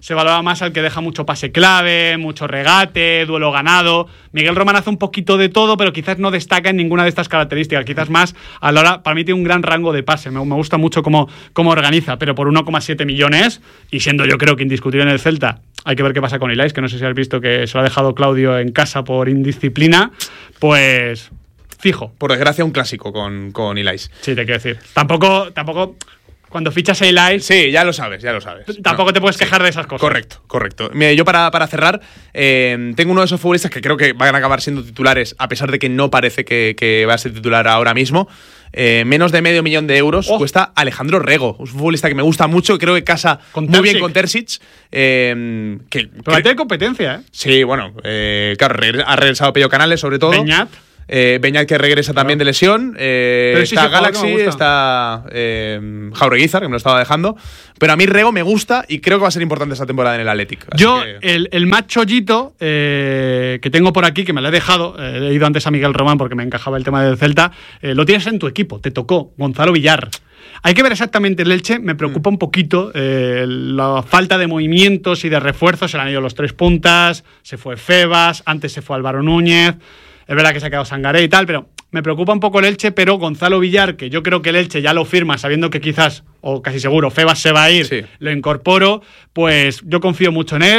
se valora más al que deja mucho pase clave, mucho regate, duelo ganado. Miguel Román hace un poquito de todo, pero quizás no destaca en ninguna de estas características. Quizás más a la hora, para mí tiene un gran rango de pase. Me gusta mucho cómo organiza, pero por 1,7 millones, y siendo yo creo que indiscutible en el Celta, hay que ver qué pasa con Ilais, que no sé si has visto que se lo ha dejado Claudio en casa por indisciplina, pues fijo. Por desgracia, un clásico con Ilais. Sí, te quiero decir. Tampoco cuando fichas a Ilais... Sí, ya lo sabes. Tampoco te puedes quejar de esas cosas. Correcto. Mira, yo para cerrar, tengo uno de esos futbolistas que creo que van a acabar siendo titulares, a pesar de que no parece que va a ser titular ahora mismo. Menos de medio millón de euros cuesta Alejandro Rego, un futbolista que me gusta mucho, creo que casa muy bien con Terzic. Pero tiene competencia, ¿eh? Sí, bueno, claro, ha regresado Pello Canales, sobre todo. Beñat, que regresa también de lesión. Está Galaxy, está Jaureguizar, que me lo estaba dejando. Pero a mí Rego me gusta y creo que va a ser importante esta temporada en el Athletic. Yo, el más chollito que tengo por aquí, que me lo he dejado, he ido antes a Miguel Román porque me encajaba el tema del Celta, lo tienes en tu equipo, te tocó, Gonzalo Villar. Hay que ver exactamente el Elche, me preocupa un poquito la falta de movimientos y de refuerzos. Se le han ido los 3 puntas, se fue Febas, antes se fue Álvaro Núñez. Es verdad que se ha quedado Sangaré y tal, pero me preocupa un poco el Elche, pero Gonzalo Villar, que yo creo que el Elche ya lo firma sabiendo que quizás, o casi seguro, Febas se va a ir, sí, lo incorporo, pues yo confío mucho en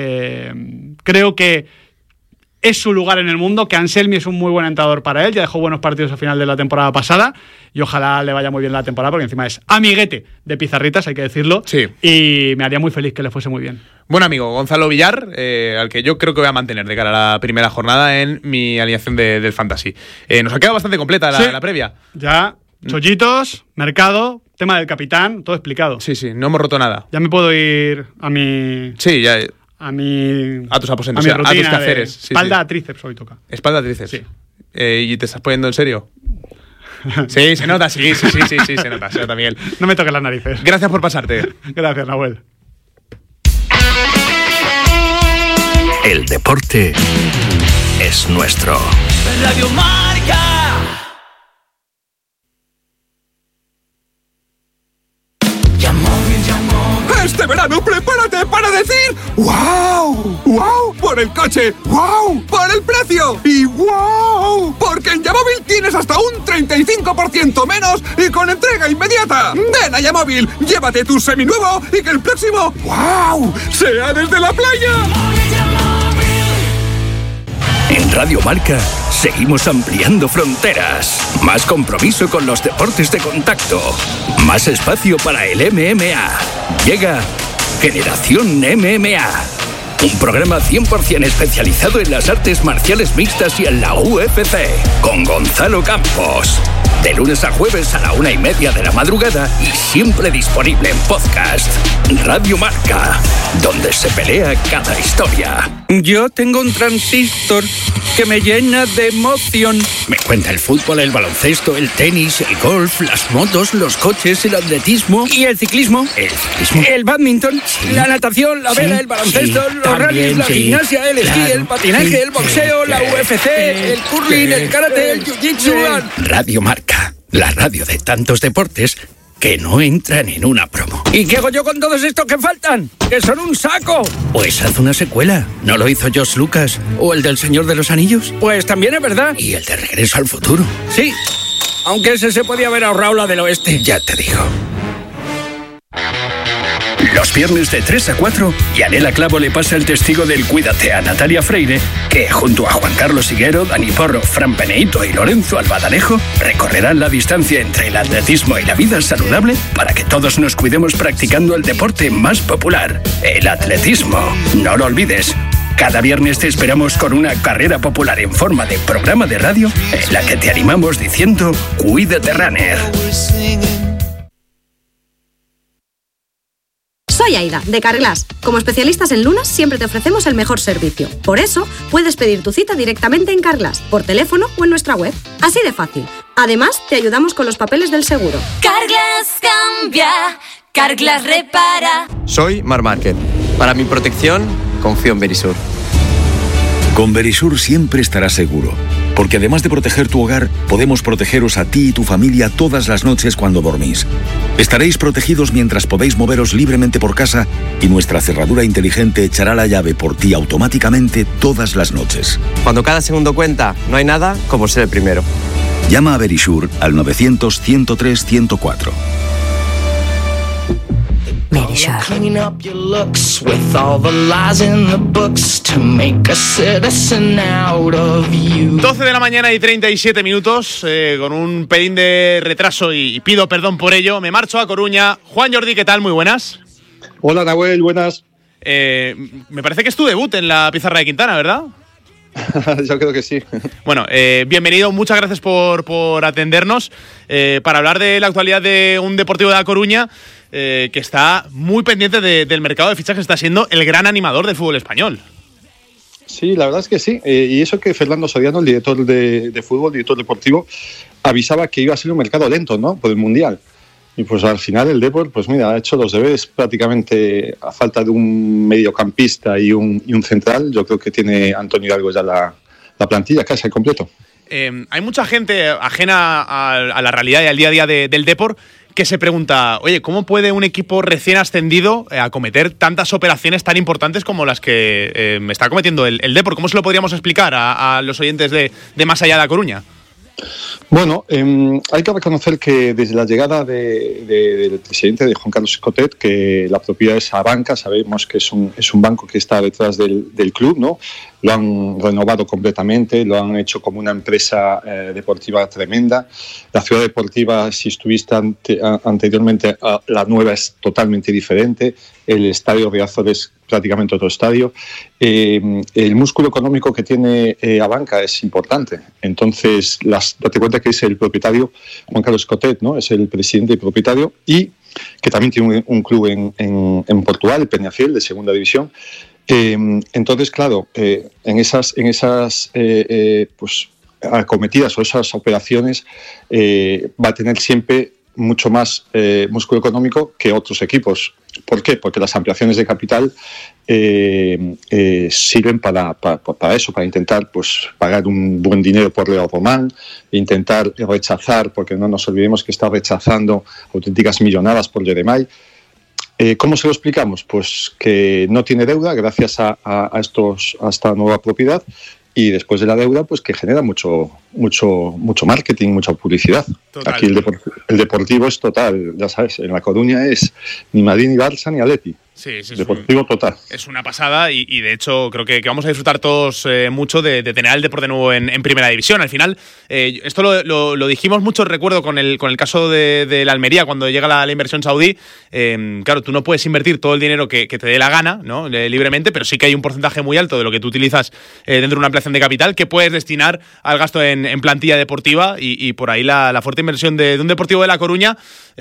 él. Creo que es su lugar en el mundo, que Anselmi es un muy buen entrenador para él, ya dejó buenos partidos al final de la temporada pasada y ojalá le vaya muy bien la temporada porque encima es amiguete de Pizarritas, hay que decirlo, sí, y me haría muy feliz que le fuese muy bien. Buen amigo, Gonzalo Villar, al que yo creo que voy a mantener de cara a la primera jornada en mi alineación del Fantasy. Nos ha quedado bastante completa la previa. Ya, chollitos, mercado, tema del capitán, todo explicado. Sí, no hemos roto nada. Ya me puedo ir a mi... Sí, ya... A tus aposentos, a tus quehaceres. Espalda a tríceps hoy toca. Espalda a tríceps. Sí. ¿Y te estás poniendo en serio? Sí, se nota, sí, se nota, Miguel. No me toques las narices. Gracias por pasarte. Gracias, Nahuel. El deporte es nuestro. Radio Marca. Este verano prepárate para decir ¡wow! ¡Wow! Por el coche, ¡wow! Por el precio y ¡wow! Porque en Yamóvil tienes hasta un 35% menos y con entrega inmediata. Ven a Yamóvil, llévate tu seminuevo y que el próximo ¡wow! sea desde la playa. En Radio Marca seguimos ampliando fronteras. Más compromiso con los deportes de contacto. Más espacio para el MMA. Llega Generación MMA. Un programa 100% especializado en las artes marciales mixtas y en la UFC. Con Gonzalo Campos. De lunes a jueves a la 1:30 de la madrugada y siempre disponible en podcast. Radio Marca, donde se pelea cada historia. Yo tengo un transistor que me llena de emoción. Me cuenta el fútbol, el baloncesto, el tenis, el golf, las motos, los coches, el atletismo. ¿Y el ciclismo? El ciclismo. El badminton, sí, la natación, la vela, el baloncesto, los rallies, la gimnasia, el esquí, el patinaje, el boxeo, la UFC, el curling, el karate, el jiu-jitsu. Radio Marca, la radio de tantos deportes que no entran en una promo. ¿Y qué hago yo con todos estos que faltan? ¡Que son un saco! Pues haz una secuela. ¿No lo hizo George Lucas? ¿O el del Señor de los Anillos? Pues también es verdad. ¿Y el de Regreso al Futuro? Sí, aunque ese se podía haber ahorrado la del oeste. Ya te digo. Los viernes de 3 a 4, Yanela Clavo le pasa el testigo del Cuídate a Natalia Freire, que junto a Juan Carlos Higuero, Dani Porro, Fran Peneito y Lorenzo Albadalejo recorrerán la distancia entre el atletismo y la vida saludable para que todos nos cuidemos practicando el deporte más popular, el atletismo. No lo olvides. Cada viernes te esperamos con una carrera popular en forma de programa de radio en la que te animamos diciendo Cuídate Runner. Soy Aida, de Carglass. Como especialistas en lunas, siempre te ofrecemos el mejor servicio. Por eso, puedes pedir tu cita directamente en Carglass, por teléfono o en nuestra web. Así de fácil. Además, te ayudamos con los papeles del seguro. Carglass cambia, Carglass repara. Soy Marc Márquez. Para mi protección, confío en Verisur. Con Verisur siempre estarás seguro. Porque además de proteger tu hogar, podemos protegeros a ti y tu familia todas las noches cuando dormís. Estaréis protegidos mientras podéis moveros libremente por casa y nuestra cerradura inteligente echará la llave por ti automáticamente todas las noches. Cuando cada segundo cuenta, no hay nada como ser el primero. Llama a Verisure al 900-103-104. Verisure. 12 de la mañana y 37 minutos, con un pelín de retraso y pido perdón por ello. Me marcho a Coruña. Juan Jordi, ¿qué tal? Muy buenas. Hola, Nahuel, buenas. Me parece que es tu debut en la Pizarra de Quintana, ¿verdad? Yo creo que sí. Bueno, bienvenido, muchas gracias por atendernos para hablar de la actualidad de un Deportivo de La Coruña que está muy pendiente del mercado de fichajes, está siendo el gran animador del fútbol español. Sí, la verdad es que sí. Y eso que Fernando Soriano, el director de fútbol, director deportivo, avisaba que iba a ser un mercado lento, ¿no?, por el Mundial. Y pues al final el Depor, pues mira, ha hecho los deberes prácticamente a falta de un mediocampista y un central. Yo creo que tiene Antonio Hidalgo ya la plantilla casi al completo. Hay mucha gente ajena a la realidad y al día a día del Depor que se pregunta, oye, ¿cómo puede un equipo recién ascendido acometer tantas operaciones tan importantes como las que está cometiendo el Depor? ¿Cómo se lo podríamos explicar a los oyentes de más allá de La Coruña? Bueno, hay que reconocer que desde la llegada del presidente, de Juan Carlos Escotet, que la propiedad es Abanca, sabemos que es un banco que está detrás del club, ¿no? Lo han renovado completamente, lo han hecho como una empresa deportiva tremenda. La ciudad deportiva, si estuviste anteriormente, la nueva es totalmente diferente. El estadio Riazor es prácticamente otro estadio. El músculo económico que tiene Abanca es importante. Entonces, date cuenta que es el propietario, Juan Carlos Escotet, ¿no? Es el presidente y propietario, y que también tiene un club en Portugal, el Peñafiel, de segunda división. Entonces, claro, en esas pues acometidas o esas operaciones va a tener siempre mucho más músculo económico que otros equipos. ¿Por qué? Porque las ampliaciones de capital sirven para eso, para intentar pues pagar un buen dinero por Leo Román, intentar rechazar, porque no nos olvidemos que está rechazando auténticas millonadas por Jeremai. ¿Cómo se lo explicamos? Pues que no tiene deuda gracias a esta nueva propiedad, y después de la deuda, pues que genera mucho marketing, mucha publicidad. Total. Aquí el deportivo es total, ya sabes, en La Coruña es ni Madrid, ni Barça, ni Atleti. Sí, deportivo total. Es una pasada y de hecho creo que vamos a disfrutar todos mucho de tener al Depor de nuevo en primera división. Al final, esto lo dijimos mucho, recuerdo, con el caso de la Almería, cuando llega la inversión saudí. Claro, tú no puedes invertir todo el dinero que te dé la gana, ¿no?, libremente, pero sí que hay un porcentaje muy alto de lo que tú utilizas dentro de una ampliación de capital que puedes destinar al gasto en plantilla deportiva, y por ahí la fuerte inversión de un Deportivo de La Coruña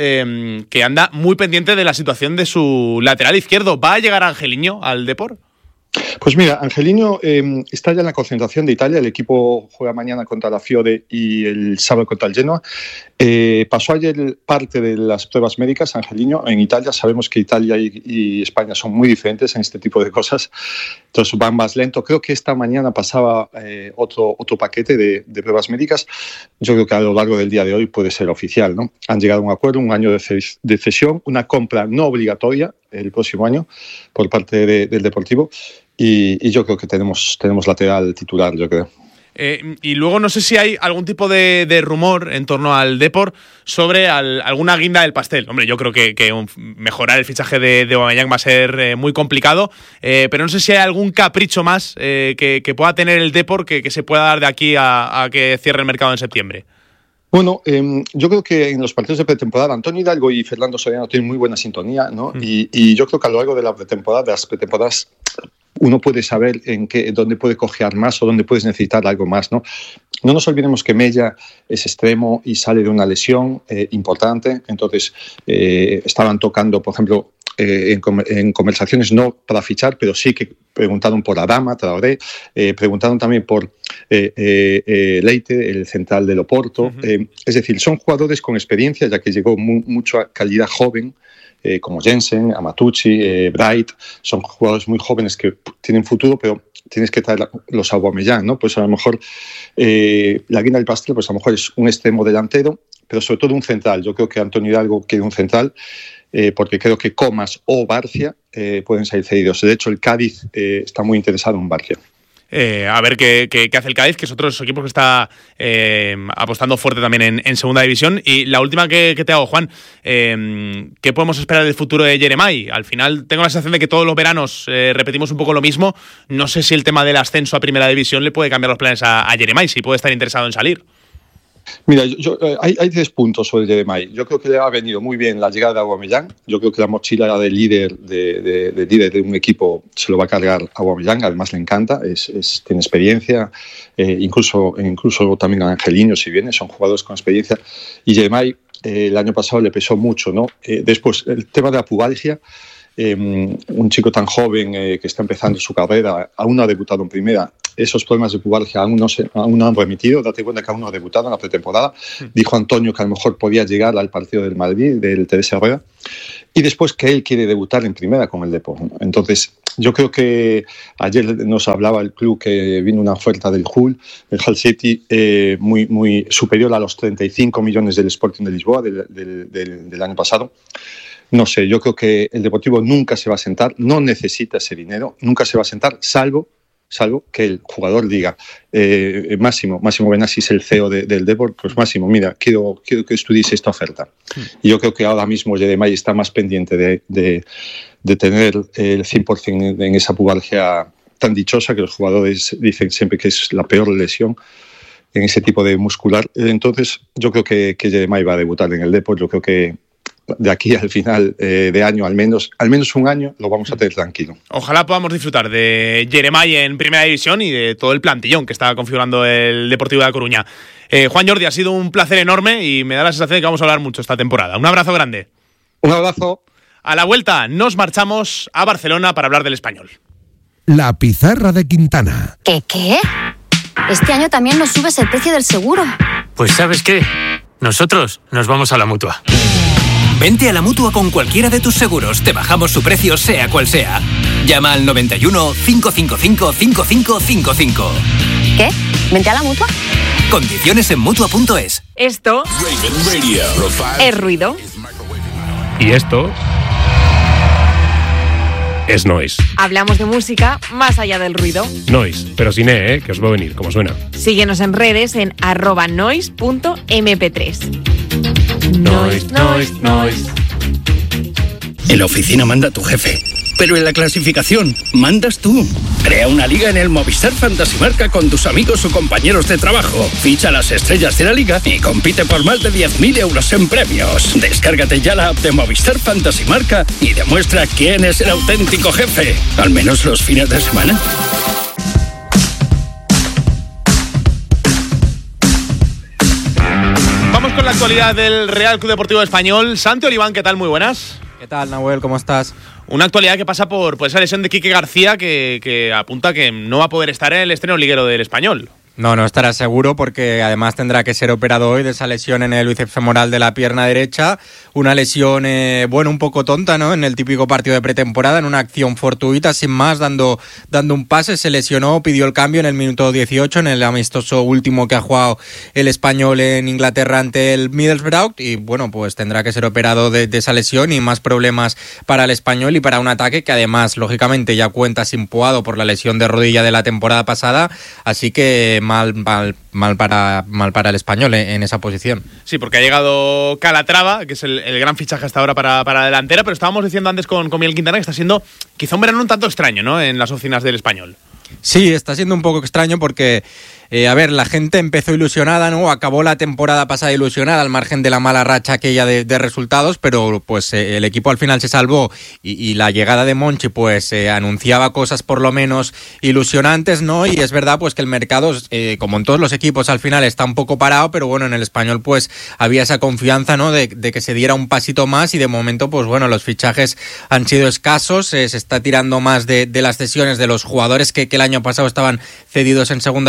que anda muy pendiente de la situación de su lateral izquierdo. ¿Va a llegar Angeliño al Depor? Pues mira, Angeliño está ya en la concentración de Italia. El equipo juega mañana contra la Fiore y el sábado contra el Genoa. Pasó ayer parte de las pruebas médicas, Angeliño. En Italia sabemos que Italia y España son muy diferentes en este tipo de cosas, entonces van más lento. Creo que esta mañana pasaba otro paquete de pruebas médicas. Yo creo que a lo largo del día de hoy puede ser oficial, ¿no? Han llegado a un acuerdo, un año de cesión, una compra no obligatoria el próximo año por parte del Deportivo, y yo creo que tenemos lateral titular, yo creo. Y luego no sé si hay algún tipo de rumor en torno al Depor sobre alguna guinda del pastel. Hombre, yo creo que mejorar el fichaje de Aubameyang va a ser muy complicado, pero no sé si hay algún capricho más que pueda tener el Depor que se pueda dar de aquí a que cierre el mercado en septiembre. Bueno, yo creo que en los partidos de pretemporada Antonio Hidalgo y Fernando Soriano tienen muy buena sintonía, ¿no? Y yo creo que a lo largo de las pretemporadas uno puede saber dónde puede cojear más o dónde puedes necesitar algo más, ¿no? No nos olvidemos que Mella es extremo y sale de una lesión importante. Entonces, estaban tocando, por ejemplo, en conversaciones no para fichar, pero sí que preguntaron por Adama Traoré, preguntaron también por Leite, el central del Oporto. Es decir, son jugadores con experiencia, ya que llegó mucha calidad joven como Jensen, Amatucci, Bright, son jugadores muy jóvenes que tienen futuro, pero tienes que traer los Aubameyang, ¿no? Pues a lo mejor la guinda del pastel, pues a lo mejor es un extremo delantero, pero sobre todo un central. Yo creo que Antonio Hidalgo quiere un central, porque creo que Comas o Barcia pueden salir cedidos. De hecho, el Cádiz está muy interesado en Barcia. A ver qué hace el Cádiz, que es otro de esos equipos que está apostando fuerte también en segunda división. Y la última que te hago, Juan, ¿qué podemos esperar del futuro de Jeremai? Al final tengo la sensación de que todos los veranos repetimos un poco lo mismo. No sé si el tema del ascenso a primera división le puede cambiar los planes a Jeremai, si puede estar interesado en salir. Mira, hay 3 puntos sobre Jeremai. Yo creo que le ha venido muy bien la llegada de Aubameyang. Yo creo que la mochila de líder de un equipo se lo va a cargar Aubameyang. Además le encanta, tiene experiencia. Incluso también a Angelino, si viene, son jugadores con experiencia. Y Jeremai el año pasado le pesó mucho, ¿no? Después, el tema de la pubalgia. Un chico tan joven que está empezando su carrera, aún no ha debutado en primera. Esos problemas de pubalgia aún no han remitido. Date cuenta que aún no ha debutado en la pretemporada. Dijo Antonio que a lo mejor podía llegar al partido del Madrid, del Teresa Herrera. Y después que él quiere debutar en primera con el Depor. Entonces, yo creo que ayer nos hablaba el club que vino una oferta del Hull City, muy superior a los 35 millones del Sporting de Lisboa del año pasado. No sé, yo creo que el Deportivo nunca se va a sentar, no necesita ese dinero, nunca se va a sentar, salvo que el jugador diga, Máximo Benassi es el CEO del Depor, pues Máximo, mira, quiero que estudies esta oferta. Y yo creo que ahora mismo Jeremai está más pendiente de tener el 100% en esa pubalgia tan dichosa que los jugadores dicen siempre que es la peor lesión en ese tipo de muscular. Entonces, yo creo que Jeremai va a debutar en el Depor. Yo creo que de aquí al final de año, al menos un año, lo vamos a tener tranquilo. Ojalá podamos disfrutar de Jeremai en Primera División y de todo el plantillón que está configurando el Deportivo de La Coruña. Juan Jordi, ha sido un placer enorme y me da la sensación de que vamos a hablar mucho esta temporada. Un abrazo grande. Un abrazo. A la vuelta nos marchamos a Barcelona para hablar del Español. La pizarra de Quintana. ¿Qué? Este año también nos subes el precio del seguro. Pues ¿sabes qué? Nosotros nos vamos a la Mutua. Vente a la Mutua con cualquiera de tus seguros. Te bajamos su precio, sea cual sea. Llama al 91 555 5555. ¿Qué? ¿Vente a la Mutua? Condiciones en Mutua.es. Esto es ruido. Y esto es noise. Hablamos de música más allá del ruido. Noise, pero sin que os va a venir, como suena. Síguenos en redes en @noise.mp3. Noise. En la oficina manda tu jefe, pero en la clasificación mandas tú. Crea una liga en el Movistar Fantasy Marca con tus amigos o compañeros de trabajo. Ficha las estrellas de la liga y compite por más de 10.000 euros en premios. Descárgate ya la app de Movistar Fantasy Marca y demuestra quién es el auténtico jefe, al menos los fines de semana. Con la actualidad del Real Club Deportivo Español. Santi Oliván, ¿qué tal? Muy buenas. ¿Qué tal, Nahuel? ¿Cómo estás? Una actualidad que pasa por esa lesión de Quique García que apunta que no va a poder estar en el estreno liguero del Español. No estará seguro porque además tendrá que ser operado hoy de esa lesión en el bíceps femoral de la pierna derecha. Una lesión, un poco tonta, ¿no? En el típico partido de pretemporada, en una acción fortuita, sin más, dando un pase, se lesionó, pidió el cambio en el minuto 18, en el amistoso último que ha jugado el Español en Inglaterra ante el Middlesbrough, y pues tendrá que ser operado de esa lesión y más problemas para el Español y para un ataque que además, lógicamente, ya cuenta sin Puado por la lesión de rodilla de la temporada pasada, así que mal para el Español en esa posición. Sí, porque ha llegado Calatrava, que es el gran fichaje hasta ahora para la delantera, pero estábamos diciendo antes con Miguel Quintana que está siendo quizá un verano un tanto extraño, ¿no?, en las oficinas del Español. Sí, está siendo un poco extraño porque, la gente empezó ilusionada, ¿no? Acabó la temporada pasada ilusionada al margen de la mala racha aquella de resultados, pero el equipo al final se salvó y la llegada de Monchi anunciaba cosas por lo menos ilusionantes, ¿no? Y es verdad que el mercado, como en todos los equipos, al final está un poco parado, pero bueno, en el Español había esa confianza, ¿no? De que se diera un pasito más y de momento los fichajes han sido escasos, se está tirando más de las cesiones de los jugadores que el año pasado estaban cedidos en segunda división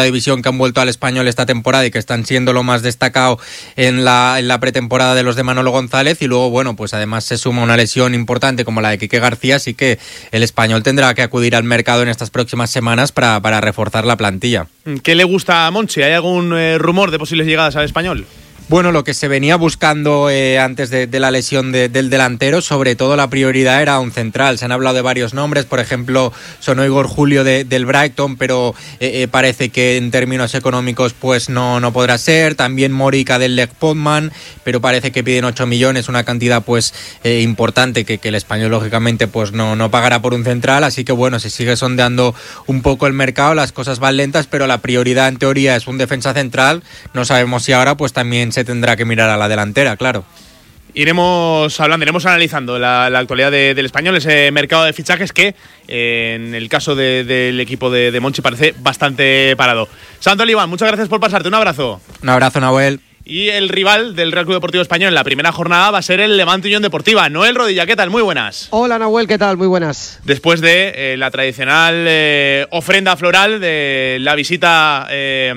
que han vuelto al Español esta temporada y que están siendo lo más destacado en la pretemporada de los de Manolo González. Y luego, bueno, pues además se suma una lesión importante como la de Quique García, así que el Español tendrá que acudir al mercado en estas próximas semanas para reforzar la plantilla. ¿Qué le gusta a Monchi? ¿Hay algún rumor de posibles llegadas al Español? Bueno, lo que se venía buscando antes de la lesión del delantero, sobre todo la prioridad era un central. Se han hablado de varios nombres, por ejemplo, sonó Igor Julio del Brighton, pero parece que en términos económicos pues no podrá ser. También Morica del Lech Poznan, pero parece que piden 8 millones, una cantidad pues importante que el Español lógicamente pues no pagará por un central. Así que bueno, se sigue sondeando un poco el mercado, las cosas van lentas, pero la prioridad en teoría es un defensa central. No sabemos si ahora pues también se tendrá que mirar a la delantera, claro. Iremos analizando la actualidad del Español, ese mercado de fichajes que en el caso del equipo de Monchi parece bastante parado. Santo Oliván, muchas gracias por pasarte, un abrazo. Un abrazo, Nahuel. Y el rival del Real Club Deportivo Español en la primera jornada va a ser el Levante Unión Deportiva. Noel Rodilla, ¿qué tal? Muy buenas. Hola, Nahuel, ¿qué tal? Muy buenas. Después de la tradicional ofrenda floral de la visita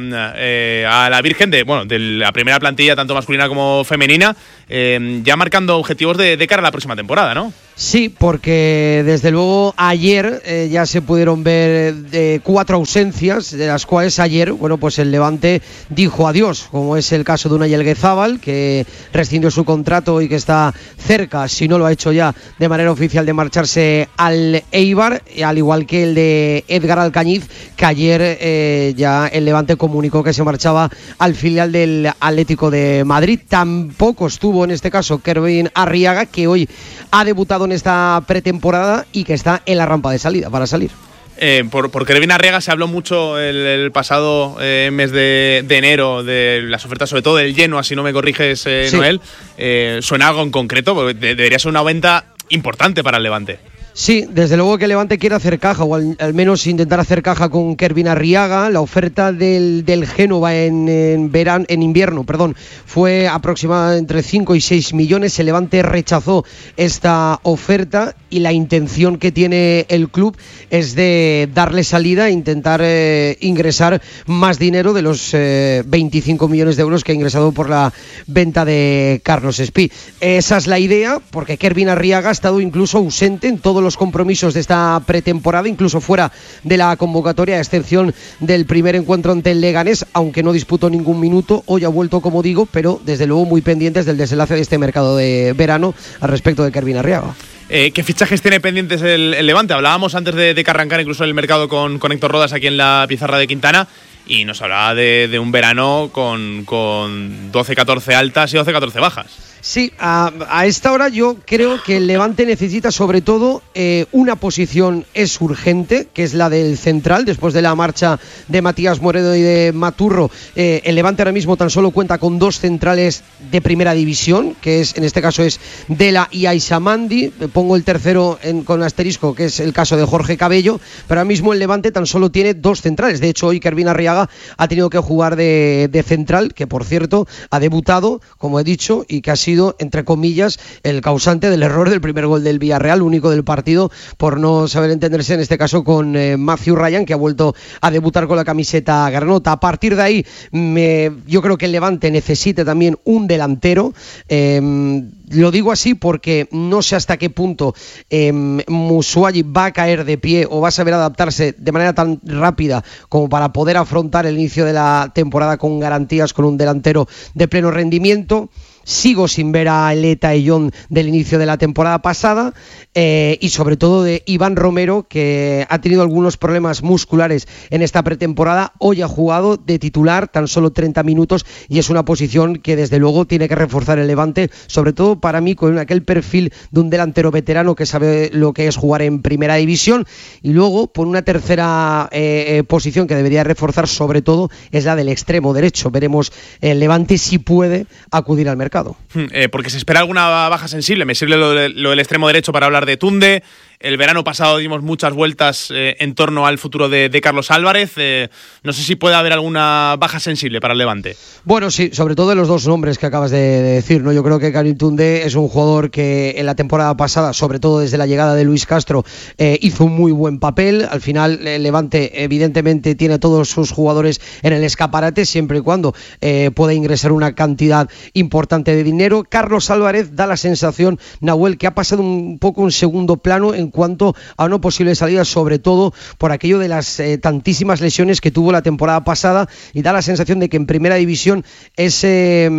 a la Virgen de la primera plantilla, tanto masculina como femenina, ya marcando objetivos de cara a la próxima temporada, ¿no? Sí, porque desde luego ayer ya se pudieron ver 4 ausencias, de las cuales ayer, bueno, pues el Levante dijo adiós, como es el caso de Unai Elguezábal, que rescindió su contrato y que está cerca, si no lo ha hecho ya, de manera oficial de marcharse al Eibar, al igual que el de Edgar Alcañiz, que ayer ya el Levante comunicó que se marchaba al filial del Atlético de Madrid. Tampoco estuvo en este caso Kervin Arriaga, que hoy ha debutado en esta pretemporada y que está en la rampa de salida para salir. Por Kervin Arriaga se habló mucho el pasado mes de enero de las ofertas, sobre todo del Genoa, si no me corriges, sí. Noel. ¿Suena algo en concreto? Porque debería ser una venta importante para el Levante. Sí, desde luego que el Levante quiere hacer caja, o al menos intentar hacer caja con Kervin Arriaga. La oferta del Génova en invierno, fue aproximadamente entre 5 y 6 millones. El Levante rechazó esta oferta y la intención que tiene el club es de darle salida e intentar ingresar más dinero de los 25 millones de euros que ha ingresado por la venta de Carlos Espí. Esa es la idea, porque Kervin Arriaga ha estado incluso ausente en todos los compromisos de esta pretemporada, incluso fuera de la convocatoria, a excepción del primer encuentro ante el Leganés, aunque no disputó ningún minuto. Hoy ha vuelto, como digo, pero desde luego muy pendientes del desenlace de este mercado de verano al respecto de Kervin Arriaga. ¿Qué fichajes tiene pendientes el Levante? Hablábamos antes de que arrancara incluso el mercado con Héctor Rodas aquí en la pizarra de Quintana, y nos hablaba de un verano con 12-14 altas y 12-14 bajas. Sí, a esta hora yo creo que el Levante necesita sobre todo una posición es urgente, que es la del central. Después de la marcha de Matías Moreno y de Maturro, el Levante ahora mismo tan solo cuenta con 2 centrales de primera división, que es en este caso es Dela y Aisamandi. Pongo el tercero con asterisco, que es el caso de Jorge Cabello, pero ahora mismo el Levante tan solo tiene 2 centrales. De hecho, hoy Kervin Arriaga ha tenido que jugar de central, que por cierto ha debutado, como he dicho, y que ha sido, entre comillas, el causante del error del primer gol del Villarreal, único del partido, por no saber entenderse en este caso con Matthew Ryan, que ha vuelto a debutar con la camiseta granota. A partir de ahí, yo creo que el Levante necesita también un delantero. Lo digo así porque no sé hasta qué punto Moussouayi va a caer de pie o va a saber adaptarse de manera tan rápida como para poder afrontar el inicio de la temporada con garantías, con un delantero de pleno rendimiento. Sigo sin ver a Eleta y John del inicio de la temporada pasada, y sobre todo de Iván Romero, que ha tenido algunos problemas musculares en esta pretemporada. Hoy ha jugado de titular tan solo 30 minutos y es una posición que desde luego tiene que reforzar el Levante, sobre todo para mí con aquel perfil de un delantero veterano que sabe lo que es jugar en primera división. Y luego por una tercera posición que debería reforzar sobre todo es la del extremo derecho. Veremos el Levante si puede acudir al mercado. Porque se espera alguna baja sensible. Me sirve lo del extremo derecho para hablar de Tunde. El verano pasado dimos muchas vueltas en torno al futuro de Carlos Álvarez. No sé si puede haber alguna baja sensible para el Levante. Bueno, sí, sobre todo de los dos nombres que acabas de decir, ¿no? Yo creo que Karim Toundé es un jugador que en la temporada pasada, sobre todo desde la llegada de Luis Castro, hizo un muy buen papel. Al final, el Levante evidentemente tiene a todos sus jugadores en el escaparate, siempre y cuando pueda ingresar una cantidad importante de dinero. Carlos Álvarez da la sensación, Nahuel, que ha pasado un poco un segundo plano en cuanto a una posible salida, sobre todo por aquello de las tantísimas lesiones que tuvo la temporada pasada, y da la sensación de que en primera división ese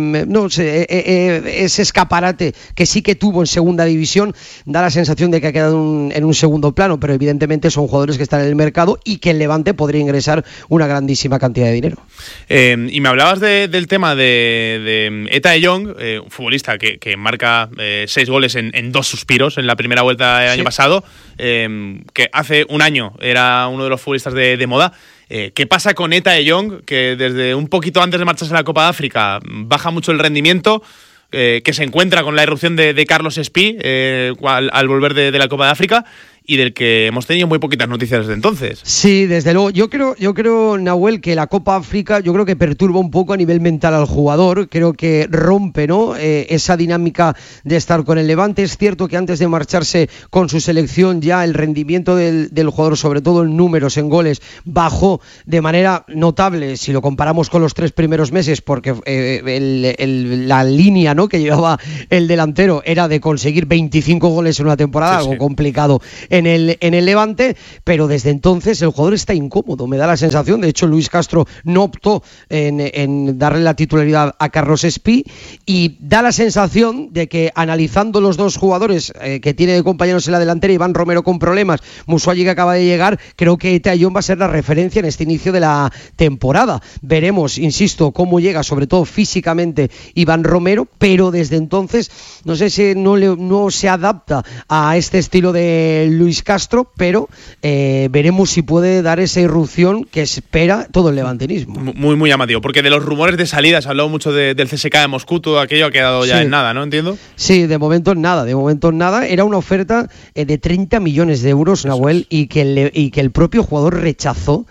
escaparate que sí que tuvo en segunda división, da la sensación de que ha quedado en un segundo plano, pero evidentemente son jugadores que están en el mercado y que el Levante podría ingresar una grandísima cantidad de dinero. Y me hablabas del tema de Eta de Jong, un futbolista que marca 6 goles en 2 suspiros en la primera vuelta del año pasado, que hace un año era uno de los futbolistas de moda. ¿Qué pasa con Eta de Jong, que desde un poquito antes de marcharse a la Copa de África baja mucho el rendimiento, que se encuentra con la irrupción de Carlos Espí al volver de la Copa de África, y del que hemos tenido muy poquitas noticias desde entonces? Sí, desde luego. Yo creo, Nahuel, que la Copa África yo creo que perturba un poco a nivel mental al jugador. Creo que rompe, ¿no?, esa dinámica de estar con el Levante. Es cierto que antes de marcharse con su selección ya el rendimiento del jugador, sobre todo en números, en goles, bajó de manera notable si lo comparamos con los 3 primeros meses, porque la línea, ¿no?, que llevaba el delantero era de conseguir 25 goles en una temporada, algo complicado en el Levante, pero desde entonces el jugador está incómodo, me da la sensación. De hecho, Luis Castro no optó en darle la titularidad a Carlos Espí, y da la sensación de que, analizando los dos jugadores que tiene de compañeros en la delantera, Iván Romero con problemas, Musuayi que acaba de llegar, creo que Eta de Jong va a ser la referencia en este inicio de la temporada. Veremos, insisto, cómo llega, sobre todo físicamente, Iván Romero, pero desde entonces no sé si no se adapta a este estilo de Luis Castro, pero veremos si puede dar esa irrupción que espera todo el levantinismo. Muy, muy llamativo, porque de los rumores de salida se ha hablado mucho del CSK de Moscú, todo aquello ha quedado ya en nada, ¿no? ¿Entiendo? Sí, de momento en nada. Era una oferta de 30 millones de euros, Nahuel, y que el propio jugador rechazó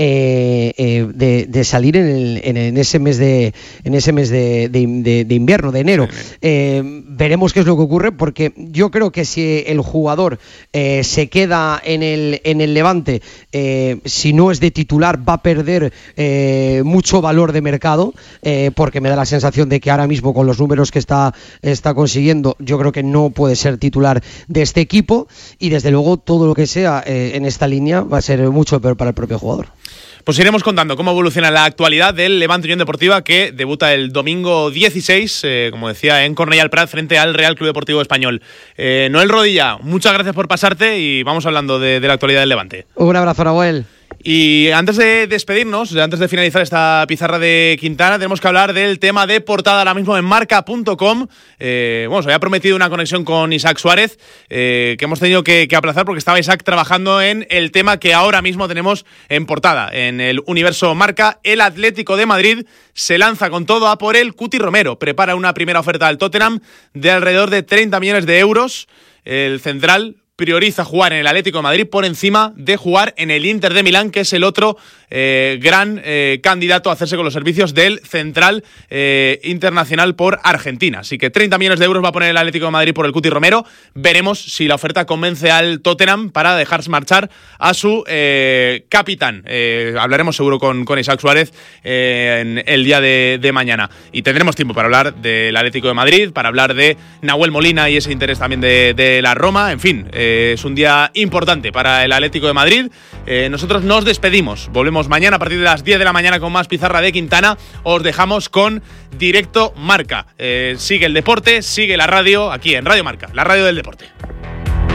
de salir en ese mes de invierno, de enero. Veremos qué es lo que ocurre, porque yo creo que si el jugador se queda en el Levante, si no es de titular, va a perder mucho valor de mercado, porque me da la sensación de que ahora mismo, con los números que está consiguiendo, yo creo que no puede ser titular de este equipo, y desde luego todo lo que sea en esta línea va a ser mucho peor para el propio jugador. Pues iremos contando cómo evoluciona la actualidad del Levante Unión Deportiva, que debuta el domingo 16, como decía, en Cornellà al Prat, frente al Real Club Deportivo Español. Noel Rodilla, muchas gracias por pasarte, y vamos hablando de la actualidad del Levante. Un abrazo, Nahuel. Y antes de despedirnos, antes de finalizar esta pizarra de Quintana, tenemos que hablar del tema de portada ahora mismo en marca.com. Se había prometido una conexión con Isaac Suárez, que hemos tenido que aplazar porque estaba Isaac trabajando en el tema que ahora mismo tenemos en portada. En el universo Marca, el Atlético de Madrid se lanza con todo a por el Cuti Romero. Prepara una primera oferta al Tottenham de alrededor de 30 millones de euros. El central prioriza jugar en el Atlético de Madrid por encima de jugar en el Inter de Milán, que es el otro gran candidato a hacerse con los servicios del central internacional por Argentina. Así que 30 millones de euros va a poner el Atlético de Madrid por el Cuti Romero. Veremos si la oferta convence al Tottenham para dejarse marchar a su capitán. Hablaremos seguro con Isaac Suárez en el día de mañana. Y tendremos tiempo para hablar del Atlético de Madrid, para hablar de Nahuel Molina y ese interés también de la Roma. En fin, es un día importante para el Atlético de Madrid. Nosotros nos despedimos. Volvemos mañana a partir de las 10 de la mañana con más pizarra de Quintana. Os dejamos con Directo Marca. Sigue el deporte, sigue la radio aquí en Radio Marca, la radio del deporte.